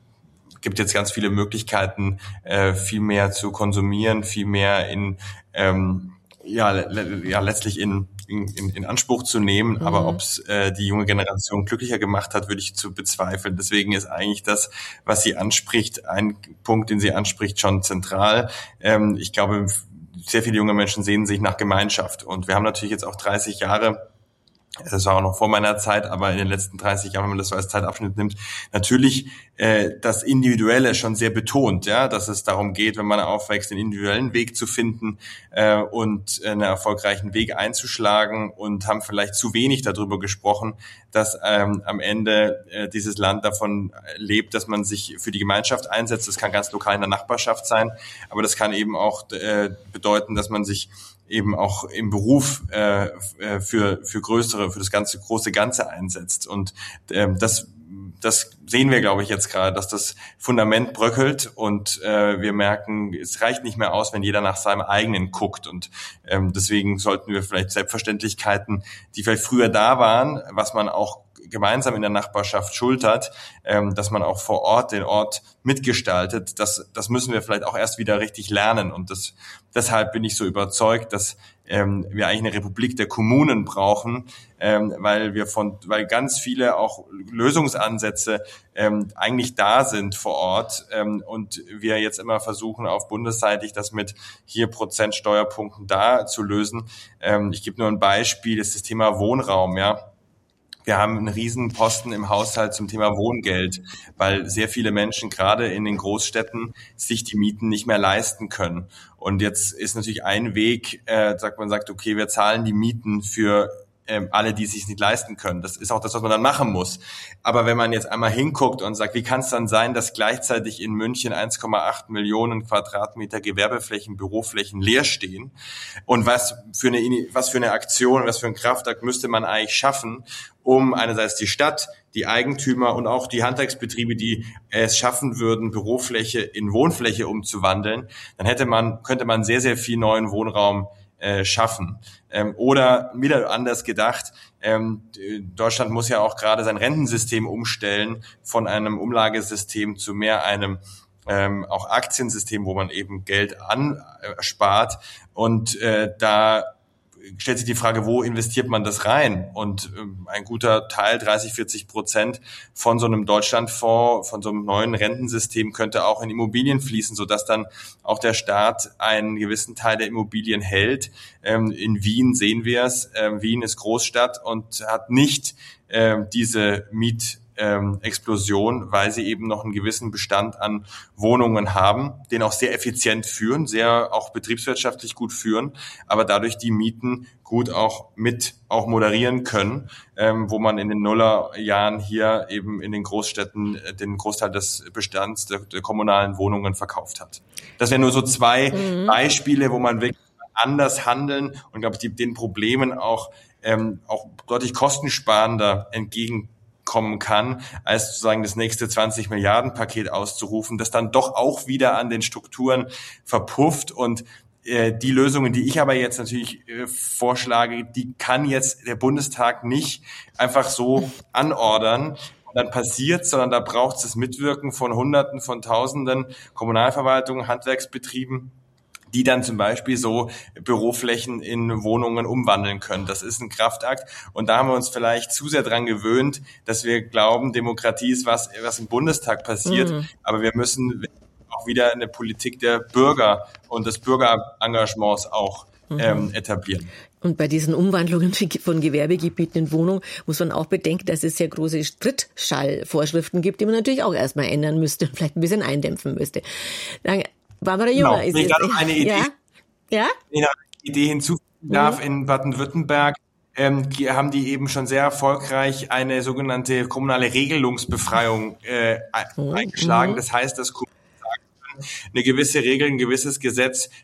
Speaker 4: gibt jetzt ganz viele Möglichkeiten, äh, viel mehr zu konsumieren, viel mehr in ähm, ja, le- ja letztlich in In, in Anspruch zu nehmen, mhm. aber ob es äh, die junge Generation glücklicher gemacht hat, würde ich zu bezweifeln. Deswegen ist eigentlich das, was sie anspricht, ein Punkt, den sie anspricht, schon zentral. Ähm, ich glaube, sehr viele junge Menschen sehen sich nach Gemeinschaft. Und wir haben natürlich jetzt auch dreißig Jahre, das war auch noch vor meiner Zeit, aber in den letzten dreißig Jahren, wenn man das so als Zeitabschnitt nimmt, natürlich äh, das Individuelle schon sehr betont, ja, dass es darum geht, wenn man aufwächst, den individuellen Weg zu finden äh, und einen erfolgreichen Weg einzuschlagen, und haben vielleicht zu wenig darüber gesprochen, dass ähm, am Ende äh, dieses Land davon lebt, dass man sich für die Gemeinschaft einsetzt. Das kann ganz lokal in der Nachbarschaft sein, aber das kann eben auch äh, bedeuten, dass man sich eben auch im Beruf äh, für für größere, für das ganze große Ganze einsetzt. Und ähm, das das sehen wir, glaube ich, jetzt gerade, dass das Fundament bröckelt, und äh, wir merken, es reicht nicht mehr aus, wenn jeder nach seinem eigenen guckt. Und ähm, deswegen sollten wir vielleicht Selbstverständlichkeiten, die vielleicht früher da waren, was man auch gemeinsam in der Nachbarschaft schultert, ähm, dass man auch vor Ort den Ort mitgestaltet, das, das müssen wir vielleicht auch erst wieder richtig lernen. Und das, deshalb bin ich so überzeugt, dass ähm, wir eigentlich eine Republik der Kommunen brauchen, ähm, weil wir von, weil ganz viele auch Lösungsansätze ähm, eigentlich da sind vor Ort, ähm, und wir jetzt immer versuchen, auf bundesseitig das mit hier Prozent Steuerpunkten da zu lösen. Ähm, ich gebe nur ein Beispiel, das ist das Thema Wohnraum, ja. Wir haben einen riesen Posten im Haushalt zum Thema Wohngeld, weil sehr viele Menschen gerade in den Großstädten sich die Mieten nicht mehr leisten können. Und jetzt ist natürlich ein Weg, äh, sagt man sagt, okay, wir zahlen die Mieten für ähm, alle, die es sich nicht leisten können. Das ist auch das, was man dann machen muss. Aber wenn man jetzt einmal hinguckt und sagt, wie kann es dann sein, dass gleichzeitig in München eins Komma acht Millionen Quadratmeter Gewerbeflächen, Büroflächen leer stehen? Und was für eine was für eine Aktion, was für ein Kraftakt müsste man eigentlich schaffen, um einerseits die Stadt, die Eigentümer und auch die Handwerksbetriebe, die es schaffen würden, Bürofläche in Wohnfläche umzuwandeln, dann hätte man, könnte man sehr, sehr viel neuen Wohnraum äh, schaffen. Ähm, oder wieder anders gedacht, ähm, Deutschland muss ja auch gerade sein Rentensystem umstellen von einem Umlagesystem zu mehr einem ähm, auch Aktiensystem, wo man eben Geld anspart. Und äh, da stellt sich die Frage, wo investiert man das rein? Und ähm, ein guter Teil, dreißig, vierzig Prozent von so einem Deutschlandfonds, von so einem neuen Rentensystem könnte auch in Immobilien fließen, sodass dann auch der Staat einen gewissen Teil der Immobilien hält. Ähm, in Wien sehen wir es. Ähm, Wien ist Großstadt und hat nicht ähm, diese Miet Ähm, Explosion, weil sie eben noch einen gewissen Bestand an Wohnungen haben, den auch sehr effizient führen, sehr auch betriebswirtschaftlich gut führen, aber dadurch die Mieten gut auch mit auch moderieren können, ähm, wo man in den Nullerjahren hier eben in den Großstädten den Großteil des Bestands der, der kommunalen Wohnungen verkauft hat. Das wären nur so zwei mhm. Beispiele, wo man wirklich anders handeln und, glaube ich, die, den Problemen auch ähm, auch deutlich kostensparender entgegen kommen kann, als sozusagen das nächste zwanzig Milliarden Paket auszurufen, das dann doch auch wieder an den Strukturen verpufft. Und äh, die Lösungen, die ich aber jetzt natürlich äh, vorschlage, die kann jetzt der Bundestag nicht einfach so anordern und dann passiert, sondern da braucht es das Mitwirken von Hunderten, von Tausenden Kommunalverwaltungen, Handwerksbetrieben, die dann zum Beispiel so Büroflächen in Wohnungen umwandeln können. Das ist ein Kraftakt. Und da haben wir uns vielleicht zu sehr dran gewöhnt, dass wir glauben, Demokratie ist was, was im Bundestag passiert. Mhm. Aber wir müssen auch wieder eine Politik der Bürger und des Bürgerengagements auch mhm. ähm, etablieren.
Speaker 1: Und bei diesen Umwandlungen von Gewerbegebieten in Wohnung muss man auch bedenken, dass es sehr große Trittschallvorschriften gibt, die man natürlich auch erstmal ändern müsste und vielleicht ein bisschen eindämpfen müsste. Danke. Barbara Junger
Speaker 4: genau.
Speaker 1: ist jetzt.
Speaker 4: Ich noch eine Idee,
Speaker 1: ja? Ja?
Speaker 4: eine Idee hinzufügen darf. Mhm. In Baden-Württemberg ähm, haben die eben schon sehr erfolgreich eine sogenannte kommunale Regelungsbefreiung äh, mhm. eingeschlagen. Das heißt, dass Kommunen sagen können, eine gewisse Regel, ein gewisses Gesetz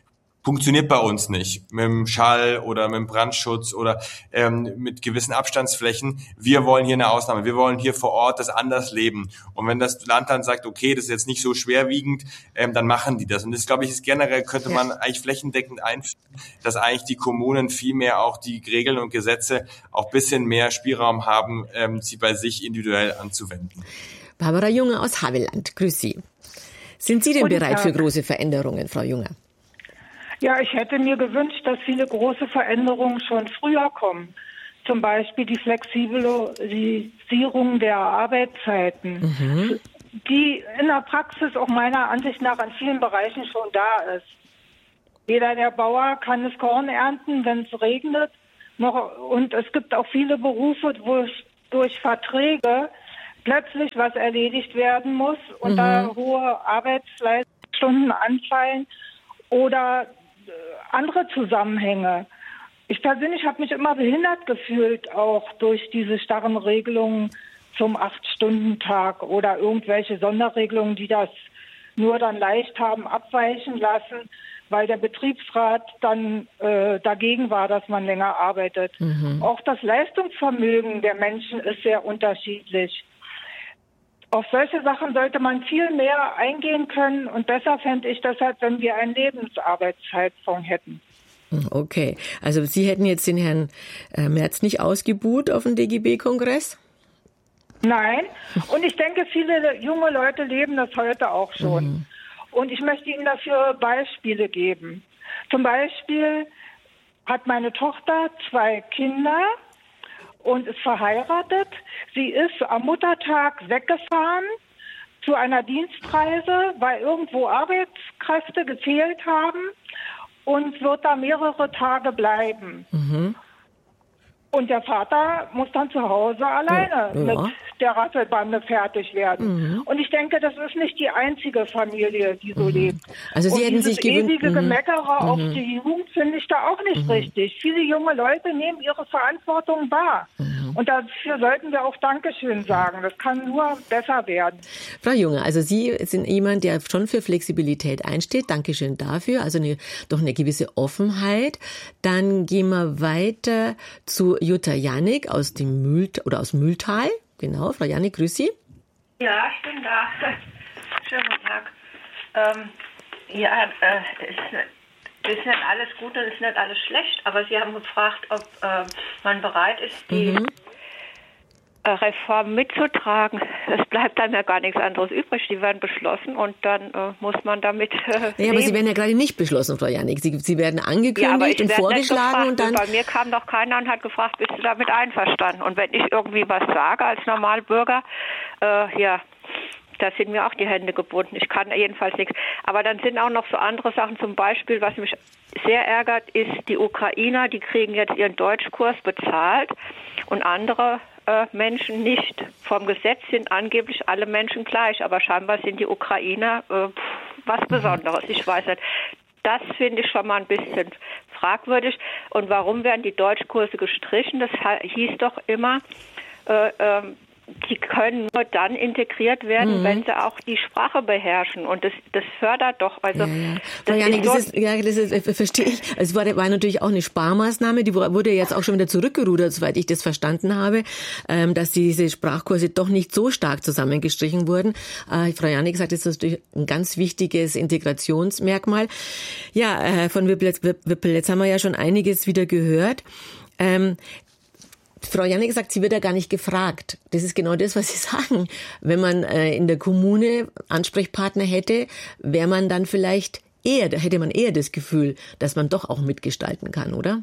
Speaker 4: funktioniert bei uns nicht. Mit dem Schall oder mit dem Brandschutz oder ähm, mit gewissen Abstandsflächen. Wir wollen hier eine Ausnahme. Wir wollen hier vor Ort das anders leben. Und wenn das Land dann sagt, okay, das ist jetzt nicht so schwerwiegend, ähm, dann machen die das. Und das, glaube ich, ist generell, könnte man eigentlich flächendeckend einführen, dass eigentlich die Kommunen viel mehr auch die Regeln und Gesetze auch ein bisschen mehr Spielraum haben, ähm, sie bei sich individuell anzuwenden.
Speaker 1: Barbara Junge aus Havelland, grüß Sie. Sind Sie denn
Speaker 9: Guten
Speaker 1: bereit
Speaker 9: Tag.
Speaker 1: für große Veränderungen, Frau Junge?
Speaker 9: Ja, ich hätte mir gewünscht, dass viele große Veränderungen schon früher kommen. Zum Beispiel die Flexibilisierung der Arbeitszeiten, mhm. die in der Praxis auch meiner Ansicht nach in vielen Bereichen schon da ist. Weder der Bauer kann das Korn ernten, wenn es regnet, noch, und es gibt auch viele Berufe, wo durch Verträge plötzlich was erledigt werden muss und mhm. da hohe Arbeitsstunden anfallen oder andere Zusammenhänge. Ich persönlich habe mich immer behindert gefühlt, auch durch diese starren Regelungen zum Acht-Stunden-Tag oder irgendwelche Sonderregelungen, die das nur dann leicht haben abweichen lassen, weil der Betriebsrat dann äh, dagegen war, dass man länger arbeitet. Mhm. Auch das Leistungsvermögen der Menschen ist sehr unterschiedlich. Auf solche Sachen sollte man viel mehr eingehen können und besser fände ich deshalb, wenn wir einen Lebensarbeitszeitfonds hätten.
Speaker 1: Okay, also Sie hätten jetzt den Herrn Merz nicht ausgebuht auf dem D G B-Kongress?
Speaker 9: Nein, und ich denke, viele junge Leute leben das heute auch schon. Mhm. Und ich möchte Ihnen dafür Beispiele geben. Zum Beispiel hat meine Tochter zwei Kinder und ist verheiratet. Sie ist am Muttertag weggefahren zu einer Dienstreise, weil irgendwo Arbeitskräfte gefehlt haben und wird da mehrere Tage bleiben. Mhm. Und der Vater muss dann zu Hause alleine ja, ja. mit der Rasselbande fertig werden. Mhm. Und ich denke, das ist nicht die einzige Familie, die so mhm. lebt.
Speaker 1: Also Sie
Speaker 9: und
Speaker 1: hätten sich gewünscht,
Speaker 9: ewige
Speaker 1: mhm.
Speaker 9: Gemeckere
Speaker 1: mhm.
Speaker 9: auf die Jugend finde ich da auch nicht mhm. richtig. Viele junge Leute nehmen ihre Verantwortung wahr. Mhm. Und dafür sollten wir auch Dankeschön sagen. Das kann nur besser werden.
Speaker 1: Frau Junge, also Sie sind jemand, der schon für Flexibilität einsteht. Dankeschön dafür. Also eine, doch eine gewisse Offenheit. Dann gehen wir weiter zu Jutta Janik aus dem Mühl oder aus Mühltal. Genau, Frau Janik, grüß Sie.
Speaker 10: Ja, ich bin da. Schönen guten Tag. Ähm, ja, äh, ist, ist nicht alles gut und ist nicht alles schlecht, aber Sie haben gefragt, ob äh, man bereit ist, die mhm. äh, Reform mitzutragen. Es bleibt dann ja gar nichts anderes übrig. Die werden beschlossen und dann äh, muss man damit äh,
Speaker 1: Ja, aber Sie werden ja gerade nicht beschlossen, Frau Janik. Sie, Sie werden angekündigt ja, und vorgeschlagen und dann...
Speaker 10: Bei mir kam doch keiner und hat gefragt, bist du damit einverstanden? Und wenn ich irgendwie was sage als Normalbürger, äh, ja, da sind mir auch die Hände gebunden. Ich kann jedenfalls nichts. Aber dann sind auch noch so andere Sachen. Zum Beispiel, was mich sehr ärgert, ist die Ukrainer, die kriegen jetzt ihren Deutschkurs bezahlt und andere äh, Menschen nicht. Vom Gesetz sind angeblich alle Menschen gleich, aber scheinbar sind die Ukrainer äh, was Besonderes. Ich weiß nicht. Das finde ich schon mal ein bisschen fragwürdig. Und warum werden die Deutschkurse gestrichen? Das hieß doch immer, äh, äh, die können nur dann integriert werden, mhm. wenn sie auch die Sprache beherrschen. Und das, das fördert doch. Also,
Speaker 1: ja, ja. Das, Janik, ist das, ist, ja, das ist, verstehe ich. Es war, war natürlich auch eine Sparmaßnahme, die wurde jetzt auch schon wieder zurückgerudert, soweit ich das verstanden habe, ähm, dass diese Sprachkurse doch nicht so stark zusammengestrichen wurden. Äh, Frau Janik sagt, das ist natürlich ein ganz wichtiges Integrationsmerkmal. Ja, äh, von Wippel, Wippel, jetzt haben wir ja schon einiges wieder gehört. Ähm, Frau Janik sagt, sie wird ja gar nicht gefragt. Das ist genau das, was Sie sagen. Wenn man äh, in der Kommune Ansprechpartner hätte, wäre man dann vielleicht eher, hätte man eher das Gefühl, dass man doch auch mitgestalten kann, oder?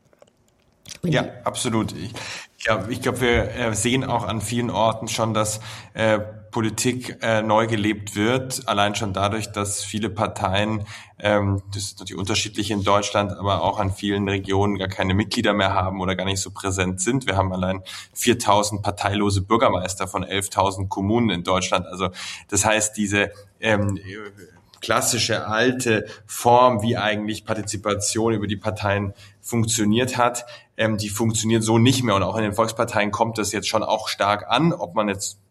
Speaker 1: Wenn
Speaker 4: ja, absolut. Ich glaube, ich glaub, wir äh, sehen auch an vielen Orten schon, dass äh, Politik äh, neu gelebt wird, allein schon dadurch, dass viele Parteien, ähm, das ist natürlich unterschiedlich in Deutschland, aber auch an vielen Regionen gar keine Mitglieder mehr haben oder gar nicht so präsent sind. Wir haben allein viertausend parteilose Bürgermeister von elftausend Kommunen in Deutschland. Also das heißt, diese ähm, klassische alte Form, wie eigentlich Partizipation über die Parteien funktioniert hat, ähm, die funktioniert so nicht mehr. Und auch in den Volksparteien kommt das jetzt schon auch stark an, ob man jetzt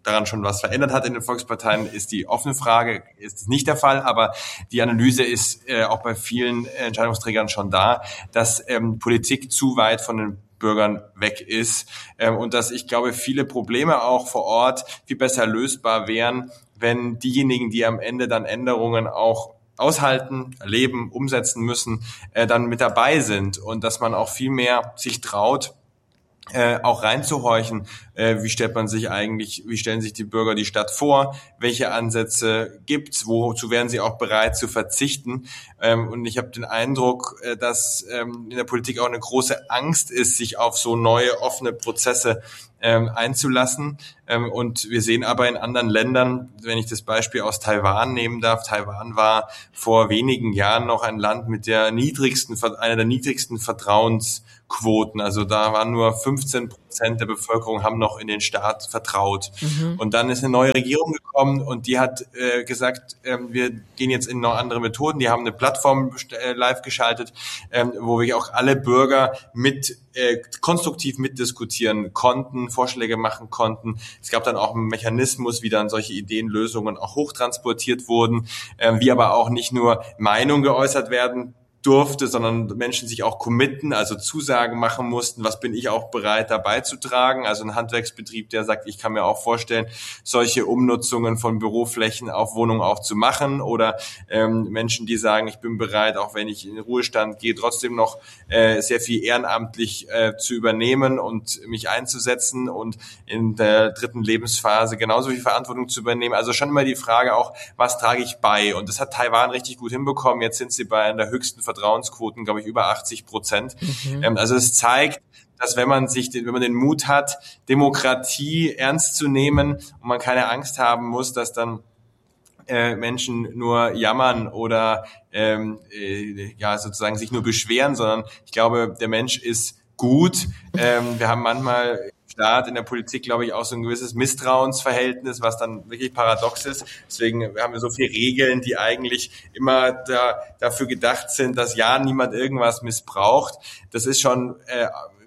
Speaker 4: daran schon was verändert hat in den Volksparteien, ist die offene Frage, ist nicht der Fall, aber die Analyse ist äh, auch bei vielen Entscheidungsträgern schon da, dass ähm, Politik zu weit von den Bürgern weg ist ähm, und dass ich glaube, viele Probleme auch vor Ort viel besser lösbar wären, wenn diejenigen, die am Ende dann Änderungen auch aushalten, erleben, umsetzen müssen, äh, dann mit dabei sind und dass man auch viel mehr sich traut, Äh, auch reinzuhorchen, äh, wie stellt man sich eigentlich, wie stellen sich die Bürger die Stadt vor, welche Ansätze gibt's, wozu wären sie auch bereit zu verzichten. Ähm, und ich habe den Eindruck, äh, dass ähm, in der Politik auch eine große Angst ist, sich auf so neue, offene Prozesse ähm, einzulassen. Ähm, und wir sehen aber in anderen Ländern, wenn ich das Beispiel aus Taiwan nehmen darf, Taiwan war vor wenigen Jahren noch ein Land mit der niedrigsten, einer der niedrigsten Vertrauensquoten. Also da waren nur fünfzehn Prozent der Bevölkerung haben noch in den Staat vertraut. Mhm. Und dann ist eine neue Regierung gekommen und die hat äh, gesagt, äh, wir gehen jetzt in noch andere Methoden. Die haben eine Plattform äh, live geschaltet, äh, wo wir auch alle Bürger mit äh, konstruktiv mitdiskutieren konnten, Vorschläge machen konnten. Es gab dann auch einen Mechanismus, wie dann solche Ideen, Lösungen auch hochtransportiert wurden, äh, wie aber auch nicht nur Meinungen geäußert werden durfte, sondern Menschen sich auch committen, also Zusagen machen mussten, was bin ich auch bereit dabei zu tragen. Also ein Handwerksbetrieb, der sagt, ich kann mir auch vorstellen, solche Umnutzungen von Büroflächen auf Wohnungen auch zu machen oder ähm, Menschen, die sagen, ich bin bereit, auch wenn ich in den Ruhestand gehe, trotzdem noch äh, sehr viel ehrenamtlich äh, zu übernehmen und mich einzusetzen und in der dritten Lebensphase genauso viel Verantwortung zu übernehmen. Also schon immer die Frage auch, was trage ich bei? Und das hat Taiwan richtig gut hinbekommen. Jetzt sind sie bei einer höchsten Vertrauensquoten, glaube ich, über achtzig Prozent. Mhm. Ähm, also es zeigt, dass wenn man sich, den, wenn man den Mut hat, Demokratie ernst zu nehmen und man keine Angst haben muss, dass dann äh, Menschen nur jammern oder ähm, äh, ja sozusagen sich nur beschweren, sondern ich glaube, der Mensch ist gut. Ähm, wir haben manchmal Staat, in der Politik, glaube ich, auch so ein gewisses Misstrauensverhältnis, was dann wirklich paradox ist. Deswegen haben wir so viele Regeln, die eigentlich immer da, dafür gedacht sind, dass ja niemand irgendwas missbraucht. Das ist schon, äh,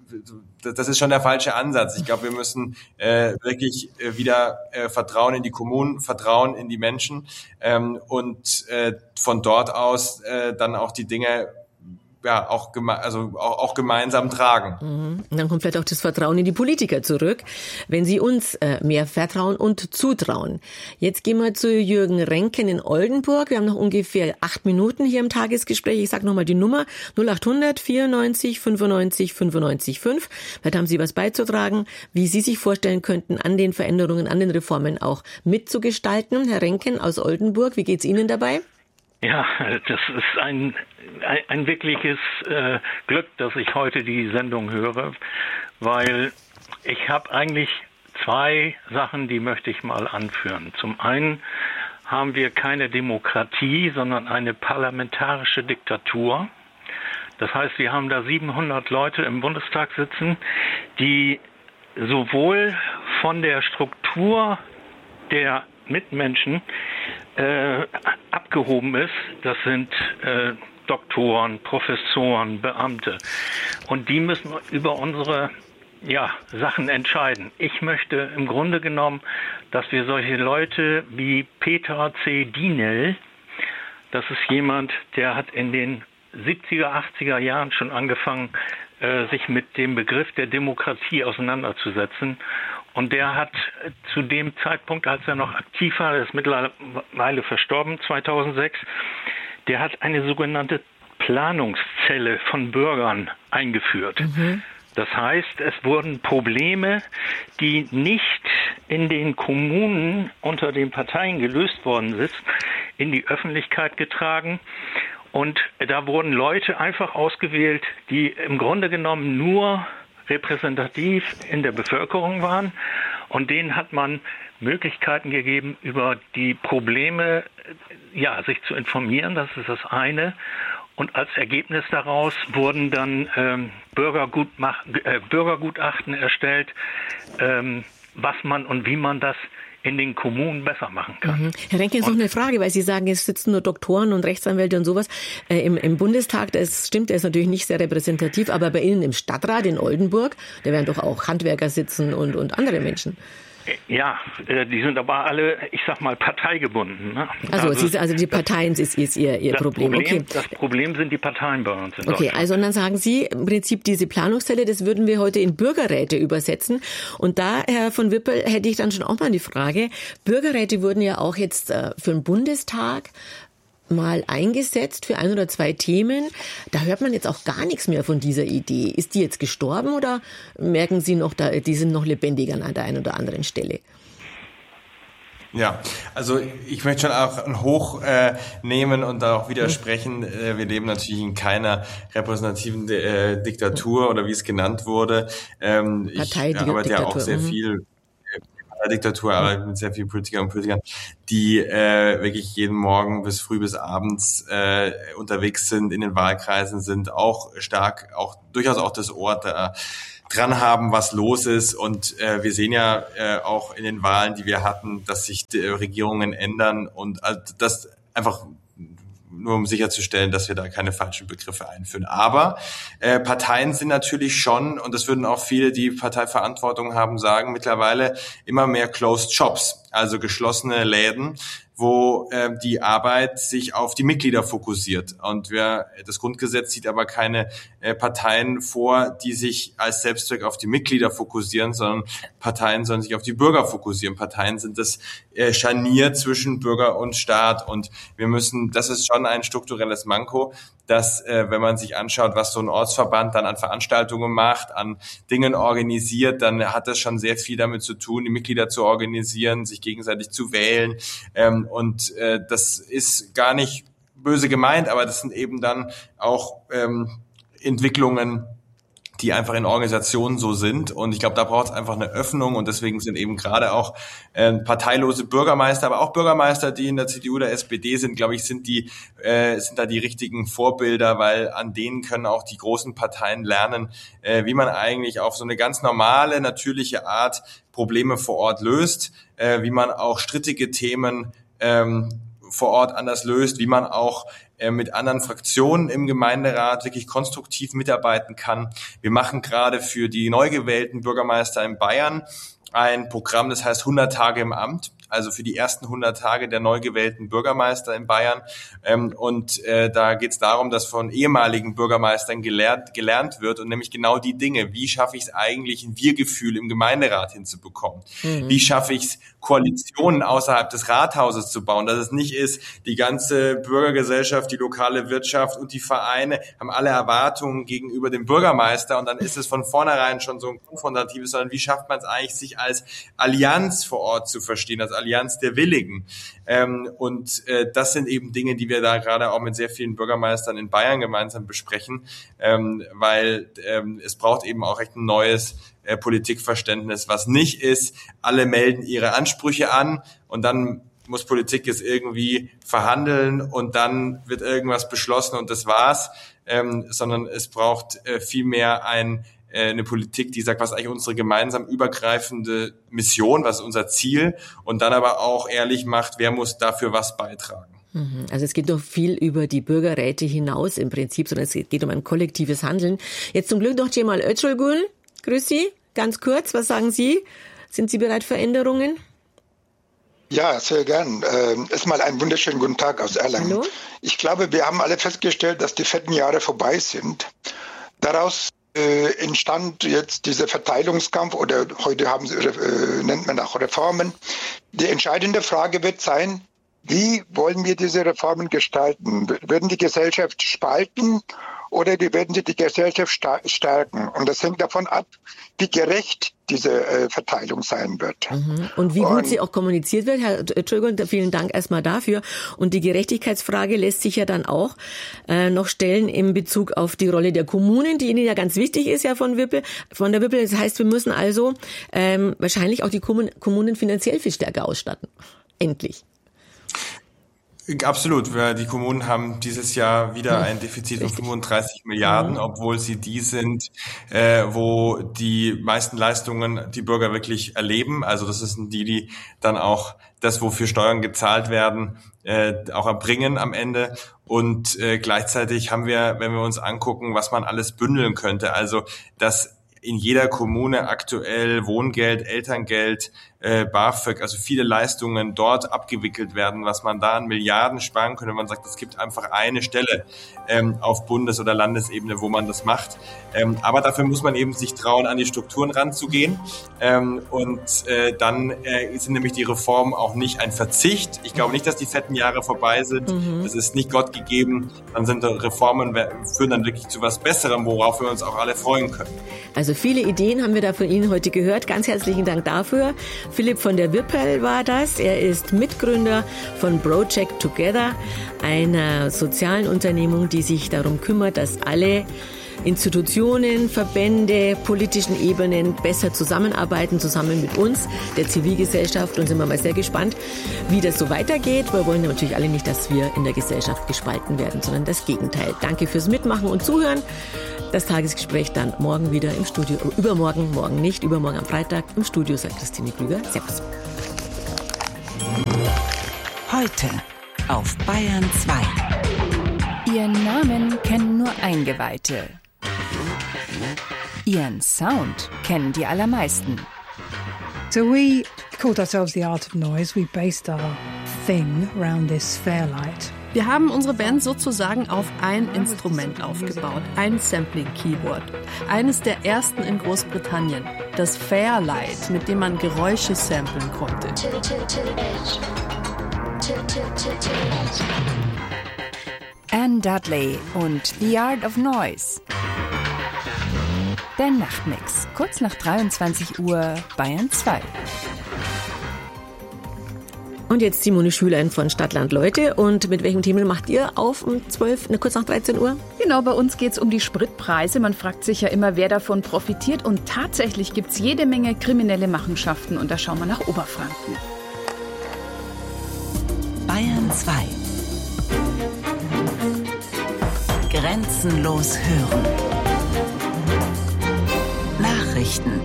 Speaker 4: das ist schon der falsche Ansatz. Ich glaube, wir müssen äh, wirklich äh, wieder äh, Vertrauen in die Kommunen, Vertrauen in die Menschen ähm, und äh, von dort aus äh, dann auch die Dinge ja, auch, geme- also auch, auch gemeinsam tragen.
Speaker 1: Mhm. Und dann kommt vielleicht auch das Vertrauen in die Politiker zurück, wenn sie uns äh, mehr vertrauen und zutrauen. Jetzt gehen wir zu Jürgen Renken in Oldenburg. Wir haben noch ungefähr acht Minuten hier im Tagesgespräch. Ich sage nochmal die Nummer null acht hundert vierundneunzig fünfundneunzig fünfundneunzig fünf. Vielleicht haben Sie was beizutragen, wie Sie sich vorstellen könnten, an den Veränderungen, an den Reformen auch mitzugestalten. Herr Renken aus Oldenburg, wie geht's Ihnen dabei?
Speaker 11: Ja, das ist ein, ein, ein wirkliches äh, Glück, dass ich heute die Sendung höre, weil ich habe eigentlich zwei Sachen, die möchte ich mal anführen. Zum einen haben wir keine Demokratie, sondern eine parlamentarische Diktatur. Das heißt, wir haben da siebenhundert Leute im Bundestag sitzen, die sowohl von der Struktur der Mitmenschen äh, abgehoben ist. Das sind äh, Doktoren, Professoren, Beamte. Und die müssen über unsere ja, Sachen entscheiden. Ich möchte im Grunde genommen, dass wir solche Leute wie Peter C. Dienel, das ist jemand, der hat in den siebziger, achtziger Jahren schon angefangen, äh, sich mit dem Begriff der Demokratie auseinanderzusetzen. Und der hat zu dem Zeitpunkt, als er noch aktiv war, der ist mittlerweile verstorben, zweitausendsechs, der hat eine sogenannte Planungszelle von Bürgern eingeführt. Mhm. Das heißt, es wurden Probleme, die nicht in den Kommunen unter den Parteien gelöst worden sind, in die Öffentlichkeit getragen. Und da wurden Leute einfach ausgewählt, die im Grunde genommen nur repräsentativ in der Bevölkerung waren, und denen hat man Möglichkeiten gegeben, über die Probleme ja, sich zu informieren. Das ist das eine. Und als Ergebnis daraus wurden dann ähm, Bürgergutmach- äh, Bürgergutachten erstellt, ähm, was man und wie man das in den Kommunen besser machen kann.
Speaker 1: Mhm. Herr Renken, jetzt noch eine Frage, weil Sie sagen, es sitzen nur Doktoren und Rechtsanwälte und sowas. Äh, im, Im Bundestag, das stimmt, der ist natürlich nicht sehr repräsentativ, aber bei Ihnen im Stadtrat in Oldenburg, da werden doch auch Handwerker sitzen und, und andere Menschen.
Speaker 11: Ja, die sind aber alle, ich sag mal, parteigebunden. Ne?
Speaker 1: Also, also, Sie, also die Parteien ist, ist Ihr, Ihr
Speaker 11: das
Speaker 1: Problem.
Speaker 11: Problem.
Speaker 1: Okay.
Speaker 11: Das Problem sind die Parteien bei uns in
Speaker 1: Okay,
Speaker 11: Deutschland.
Speaker 1: also und dann sagen Sie im Prinzip diese Planungszelle, das würden wir heute in Bürgerräte übersetzen. Und da, Herr von Wippel, hätte ich dann schon auch mal die Frage, Bürgerräte wurden ja auch jetzt äh, für den Bundestag mal eingesetzt für ein oder zwei Themen. Da hört man jetzt auch gar nichts mehr von dieser Idee. Ist die jetzt gestorben oder merken Sie noch, da, die sind noch lebendiger an der einen oder anderen Stelle?
Speaker 4: Ja, also ich möchte schon auch ein Hoch äh, nehmen und da auch widersprechen. Äh, wir leben natürlich in keiner repräsentativen äh, Diktatur oder wie es genannt wurde. Ähm, ich arbeite ja auch sehr viel Diktatur, aber mit sehr vielen Politikern und Politikern, die äh, wirklich jeden Morgen bis früh bis abends äh, unterwegs sind, in den Wahlkreisen sind, auch stark, auch durchaus auch das Ohr da dran haben, was los ist. Und äh, wir sehen ja äh, auch in den Wahlen, die wir hatten, dass sich die Regierungen ändern und also das einfach nur um sicherzustellen, dass wir da keine falschen Begriffe einführen. Aber äh, Parteien sind natürlich schon, und das würden auch viele, die Parteiverantwortung haben, sagen, mittlerweile immer mehr Closed Shops, also geschlossene Läden, wo äh, die Arbeit sich auf die Mitglieder fokussiert. Und wir, das Grundgesetz sieht aber keine äh, Parteien vor, die sich als Selbstzweck auf die Mitglieder fokussieren, sondern Parteien sollen sich auf die Bürger fokussieren. Parteien sind das äh, Scharnier zwischen Bürger und Staat. Und wir müssen, das ist schon ein strukturelles Manko, dass, äh, wenn man sich anschaut, was so ein Ortsverband dann an Veranstaltungen macht, an Dingen organisiert, dann hat das schon sehr viel damit zu tun, die Mitglieder zu organisieren, sich gegenseitig zu wählen. Ähm, und äh, das ist gar nicht böse gemeint, aber das sind eben dann auch ähm, Entwicklungen, die einfach in Organisationen so sind. Und ich glaube, da braucht es einfach eine Öffnung. Und deswegen sind eben gerade auch äh, parteilose Bürgermeister, aber auch Bürgermeister, die in der C D U oder S P D sind, glaube ich, sind die äh, sind da die richtigen Vorbilder, weil an denen können auch die großen Parteien lernen, äh, wie man eigentlich auf so eine ganz normale, natürliche Art Probleme vor Ort löst, äh, wie man auch strittige Themen ähm, vor Ort anders löst, wie man auch äh, mit anderen Fraktionen im Gemeinderat wirklich konstruktiv mitarbeiten kann. Wir machen gerade für die neu gewählten Bürgermeister in Bayern ein Programm, das heißt hundert Tage im Amt, also für die ersten hundert Tage der neu gewählten Bürgermeister in Bayern. Ähm, und äh, da geht es darum, dass von ehemaligen Bürgermeistern gelernt, gelernt wird und nämlich genau die Dinge, wie schaffe ich es eigentlich, ein Wir-Gefühl im Gemeinderat hinzubekommen? Mhm. Wie schaffe ich es, Koalitionen außerhalb des Rathauses zu bauen, dass es nicht ist, die ganze Bürgergesellschaft, die lokale Wirtschaft und die Vereine haben alle Erwartungen gegenüber dem Bürgermeister und dann ist es von vornherein schon so ein konfrontatives, sondern wie schafft man es eigentlich, sich als Allianz vor Ort zu verstehen, als Allianz der Willigen. Ähm, und äh, das sind eben Dinge, die wir da gerade auch mit sehr vielen Bürgermeistern in Bayern gemeinsam besprechen, ähm, weil ähm, es braucht eben auch echt ein neues äh, Politikverständnis, was nicht ist, alle melden ihre Ansprüche an und dann muss Politik es irgendwie verhandeln und dann wird irgendwas beschlossen und das war's, ähm, sondern es braucht äh, vielmehr ein eine Politik, die sagt, was ist eigentlich unsere gemeinsam übergreifende Mission, was ist unser Ziel und dann aber auch ehrlich macht, wer muss dafür was beitragen.
Speaker 1: Also es geht doch viel über die Bürgerräte hinaus im Prinzip, sondern es geht um ein kollektives Handeln. Jetzt zum Glück noch Cemal Özgürgül. Grüß Sie, ganz kurz, was sagen Sie? Sind Sie bereit für Änderungen?
Speaker 12: Ja, sehr gern. Äh, erstmal einen wunderschönen guten Tag aus Erlangen. Hallo? Ich glaube, wir haben alle festgestellt, dass die fetten Jahre vorbei sind. Daraus Äh, entstand jetzt dieser Verteilungskampf oder heute haben sie, äh, nennt man auch Reformen. Die entscheidende Frage wird sein, wie wollen wir diese Reformen gestalten? Werden die Gesellschaft spalten oder die werden sie die Gesellschaft stärken? Und das hängt davon ab, wie gerecht diese äh, Verteilung sein wird.
Speaker 1: Mhm. Und wie gut Und, sie auch kommuniziert wird. Herr Entschuldigung, vielen Dank erstmal dafür. Und die Gerechtigkeitsfrage lässt sich ja dann auch äh, noch stellen in Bezug auf die Rolle der Kommunen, die Ihnen ja ganz wichtig ist, ja von Wippel, von der Wippel. Das heißt, wir müssen also ähm, wahrscheinlich auch die Kommunen finanziell viel stärker ausstatten. Endlich.
Speaker 4: Absolut. Die Kommunen haben dieses Jahr wieder ein Defizit von fünfunddreißig Milliarden, obwohl sie die sind, äh, wo die meisten Leistungen die Bürger wirklich erleben. Also das sind die, die dann auch das, wofür Steuern gezahlt werden, äh, auch erbringen am Ende. Und äh, gleichzeitig haben wir, wenn wir uns angucken, was man alles bündeln könnte, also dass in jeder Kommune aktuell Wohngeld, Elterngeld äh, BAföG, also viele Leistungen dort abgewickelt werden, was man da an Milliarden sparen könnte, wenn man sagt, es gibt einfach eine Stelle ähm, auf Bundes- oder Landesebene, wo man das macht. Ähm, aber dafür muss man eben sich trauen, an die Strukturen ranzugehen. Ähm, und äh, dann äh, sind nämlich die Reformen auch nicht ein Verzicht. Ich glaube nicht, dass die fetten Jahre vorbei sind. Mhm. Das ist nicht Gott gegeben. Dann sind Reformen, führen dann wirklich zu was Besserem, worauf wir uns auch alle freuen können.
Speaker 1: Also viele Ideen haben wir da von Ihnen heute gehört. Ganz herzlichen Dank dafür. Philipp von der Wippel war das. Er ist Mitgründer von Project Together, einer sozialen Unternehmung, die sich darum kümmert, dass alle Institutionen, Verbände, politischen Ebenen besser zusammenarbeiten, zusammen mit uns, der Zivilgesellschaft. Und sind wir mal sehr gespannt, wie das so weitergeht. Wir wollen natürlich alle nicht, dass wir in der Gesellschaft gespalten werden, sondern das Gegenteil. Danke fürs Mitmachen und Zuhören. Das Tagesgespräch dann morgen wieder im Studio. Übermorgen, morgen nicht, übermorgen am Freitag im Studio, sagt Christine Krüger. Servus.
Speaker 7: Heute auf Bayern zwei.
Speaker 13: Ihren Namen kennen nur Eingeweihte. Ihren Sound kennen die allermeisten.
Speaker 14: So we called ourselves the Art of Noise. We based our thing around this Fairlight.
Speaker 15: Wir haben unsere Band sozusagen auf ein Instrument aufgebaut, ein Sampling-Keyboard. Eines der ersten in Großbritannien, das Fairlight, mit dem man Geräusche samplen konnte.
Speaker 13: Anne Dudley und The Art of Noise. Der Nachtmix, kurz nach dreiundzwanzig Uhr, Bayern zwei.
Speaker 1: Und jetzt Simone Schülein von Stadtland Leute. Und mit welchem Thema macht ihr auf um zwölf, ne, kurz nach dreizehn Uhr?
Speaker 16: Genau, bei uns geht es um die Spritpreise. Man fragt sich ja immer, wer davon profitiert. Und tatsächlich gibt es jede Menge kriminelle Machenschaften. Und da schauen wir nach Oberfranken.
Speaker 7: Bayern zwei. Grenzenlos hören. Nachrichten.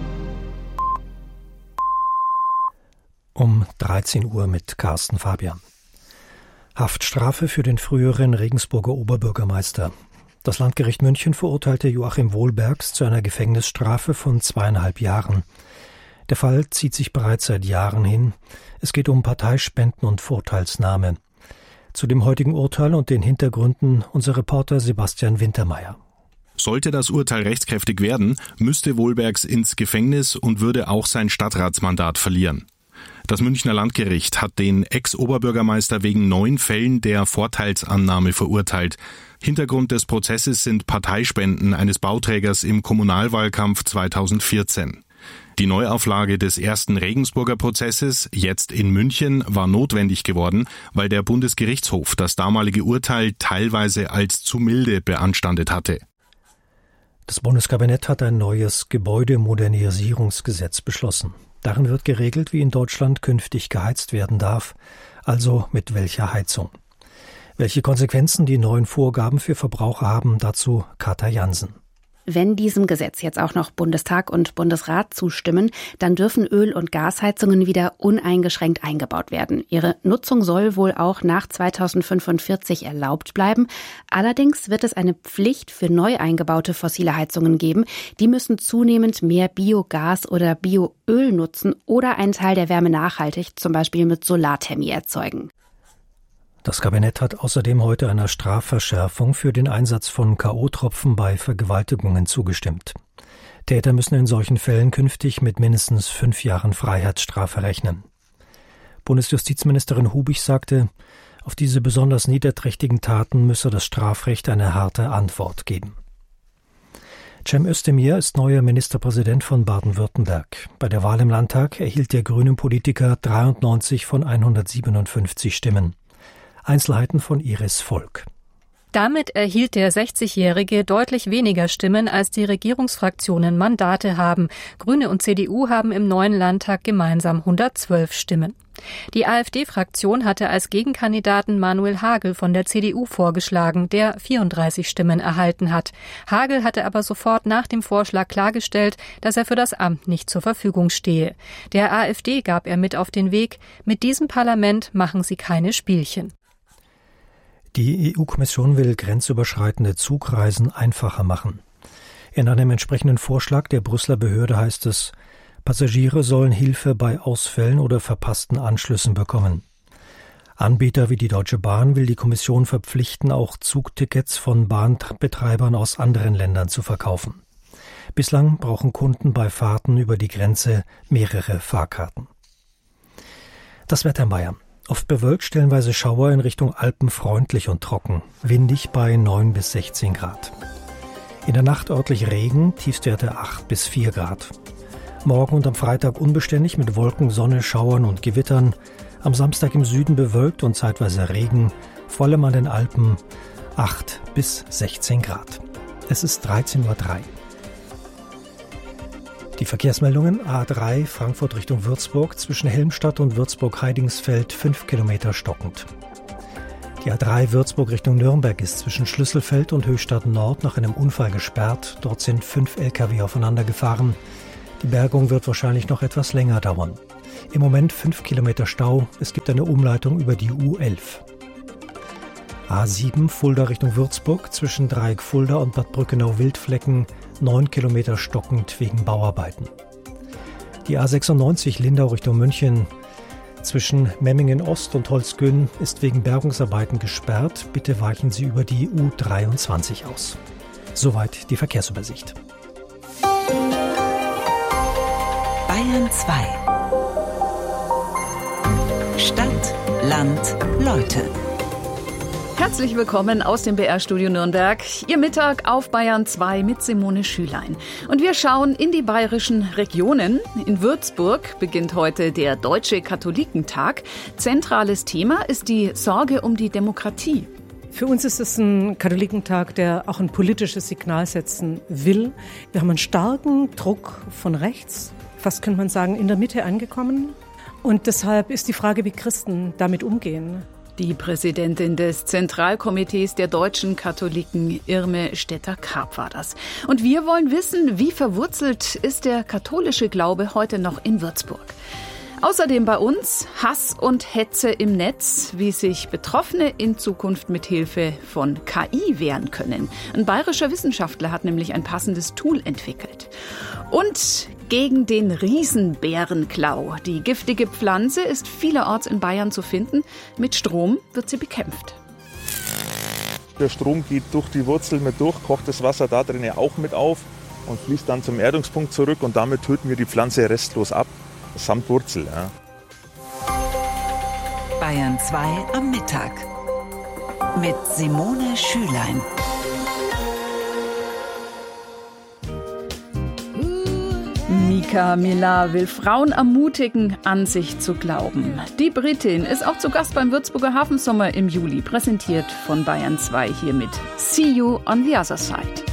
Speaker 17: Um dreizehn Uhr mit Carsten Fabian. Haftstrafe für den früheren Regensburger Oberbürgermeister. Das Landgericht München verurteilte Joachim Wohlbergs zu einer Gefängnisstrafe von zweieinhalb Jahren. Der Fall zieht sich bereits seit Jahren hin. Es geht um Parteispenden und Vorteilsnahme. Zu dem heutigen Urteil und den Hintergründen unser Reporter Sebastian Wintermeyer.
Speaker 18: Sollte das Urteil rechtskräftig werden, müsste Wohlbergs ins Gefängnis und würde auch sein Stadtratsmandat verlieren. Das Münchner Landgericht hat den Ex-Oberbürgermeister wegen neun Fällen der Vorteilsannahme verurteilt. Hintergrund des Prozesses sind Parteispenden eines Bauträgers im Kommunalwahlkampf zweitausendvierzehn. Die Neuauflage des ersten Regensburger Prozesses, jetzt in München, war notwendig geworden, weil der Bundesgerichtshof das damalige Urteil teilweise als zu milde beanstandet hatte.
Speaker 17: Das Bundeskabinett hat ein neues Gebäudemodernisierungsgesetz beschlossen. Darin wird geregelt, wie in Deutschland künftig geheizt werden darf, also mit welcher Heizung. Welche Konsequenzen die neuen Vorgaben für Verbraucher haben, dazu Katja Jansen.
Speaker 19: Wenn diesem Gesetz jetzt auch noch Bundestag und Bundesrat zustimmen, dann dürfen Öl- und Gasheizungen wieder uneingeschränkt eingebaut werden. Ihre Nutzung soll wohl auch nach zweitausendfünfundvierzig erlaubt bleiben. Allerdings wird es eine Pflicht für neu eingebaute fossile Heizungen geben. Die müssen zunehmend mehr Biogas oder Bioöl nutzen oder einen Teil der Wärme nachhaltig, zum Beispiel mit Solarthermie, erzeugen.
Speaker 17: Das Kabinett hat außerdem heute einer Strafverschärfung für den Einsatz von K O-Tropfen bei Vergewaltigungen zugestimmt. Täter müssen in solchen Fällen künftig mit mindestens fünf Jahren Freiheitsstrafe rechnen. Bundesjustizministerin Hubich sagte, auf diese besonders niederträchtigen Taten müsse das Strafrecht eine harte Antwort geben. Cem Özdemir ist neuer Ministerpräsident von Baden-Württemberg. Bei der Wahl im Landtag erhielt der grüne Politiker dreiundneunzig von hundertsiebenundfünfzig Stimmen. Einzelheiten von Iris Volk.
Speaker 20: Damit erhielt der sechzigjährige deutlich weniger Stimmen, als die Regierungsfraktionen Mandate haben. Grüne und C D U haben im neuen Landtag gemeinsam hundertzwölf Stimmen. Die AfD-Fraktion hatte als Gegenkandidaten Manuel Hagel von der C D U vorgeschlagen, der vierunddreißig Stimmen erhalten hat. Hagel hatte aber sofort nach dem Vorschlag klargestellt, dass er für das Amt nicht zur Verfügung stehe. Der AfD gab er mit auf den Weg: Mit diesem Parlament machen sie keine Spielchen.
Speaker 17: Die E U-Kommission will grenzüberschreitende Zugreisen einfacher machen. In einem entsprechenden Vorschlag der Brüsseler Behörde heißt es, Passagiere sollen Hilfe bei Ausfällen oder verpassten Anschlüssen bekommen. Anbieter wie die Deutsche Bahn will die Kommission verpflichten, auch Zugtickets von Bahnbetreibern aus anderen Ländern zu verkaufen. Bislang brauchen Kunden bei Fahrten über die Grenze mehrere Fahrkarten. Das Wetter in Bayern. Oft bewölkt, stellenweise Schauer, in Richtung Alpen freundlich und trocken. Windig bei neun bis sechzehn Grad. In der Nacht örtlich Regen, Tiefstwerte acht bis vier Grad. Morgen und am Freitag unbeständig mit Wolken, Sonne, Schauern und Gewittern. Am Samstag im Süden bewölkt und zeitweise Regen, vor allem an den Alpen acht bis sechzehn Grad. Es ist dreizehn Uhr drei. Die Verkehrsmeldungen: A drei Frankfurt Richtung Würzburg, zwischen Helmstadt und Würzburg-Heidingsfeld fünf Kilometer stockend. Die A drei Würzburg Richtung Nürnberg ist zwischen Schlüsselfeld und Höchstadt Nord nach einem Unfall gesperrt. Dort sind fünf L K W aufeinander gefahren. Die Bergung wird wahrscheinlich noch etwas länger dauern. Im Moment fünf Kilometer Stau. Es gibt eine Umleitung über die U elf. A sieben Fulda Richtung Würzburg, zwischen Dreieck Fulda und Bad Brückenau-Wildflecken neun Kilometer stockend wegen Bauarbeiten. Die A sechsundneunzig Lindau Richtung München, zwischen Memmingen Ost und Holzgön ist wegen Bergungsarbeiten gesperrt. Bitte weichen Sie über die U dreiundzwanzig aus. Soweit die Verkehrsübersicht.
Speaker 7: Bayern zwei. Stadt, Land, Leute.
Speaker 16: Herzlich willkommen aus dem B R-Studio Nürnberg. Ihr Mittag auf Bayern zwei mit Simone Schülein. Und wir schauen in die bayerischen Regionen. In Würzburg beginnt heute der Deutsche Katholikentag. Zentrales Thema ist die Sorge um die Demokratie.
Speaker 21: Für uns ist es ein Katholikentag, der auch ein politisches Signal setzen will. Wir haben einen starken Druck von rechts, fast könnte man sagen in der Mitte angekommen. Und deshalb ist die Frage, wie Christen damit umgehen.
Speaker 16: Die Präsidentin des Zentralkomitees der deutschen Katholiken, Irme Stetter-Karp, war das. Und wir wollen wissen, wie verwurzelt ist der katholische Glaube heute noch in Würzburg? Außerdem bei uns Hass und Hetze im Netz, wie sich Betroffene in Zukunft mit Hilfe von K I wehren können. Ein bayerischer Wissenschaftler hat nämlich ein passendes Tool entwickelt. Und gegen den Riesenbärenklau. Die giftige Pflanze ist vielerorts in Bayern zu finden. Mit Strom wird sie bekämpft.
Speaker 22: Der Strom geht durch die Wurzel mit durch, kocht das Wasser da drin auch mit auf und fließt dann zum Erdungspunkt zurück und damit töten wir die Pflanze restlos ab, samt Wurzel. Ja.
Speaker 7: Bayern zwei am Mittag mit Simone Schülein.
Speaker 16: Mika Millar will Frauen ermutigen, an sich zu glauben. Die Britin ist auch zu Gast beim Würzburger Hafensommer im Juli, präsentiert von Bayern zwei hier mit See You on the Other Side.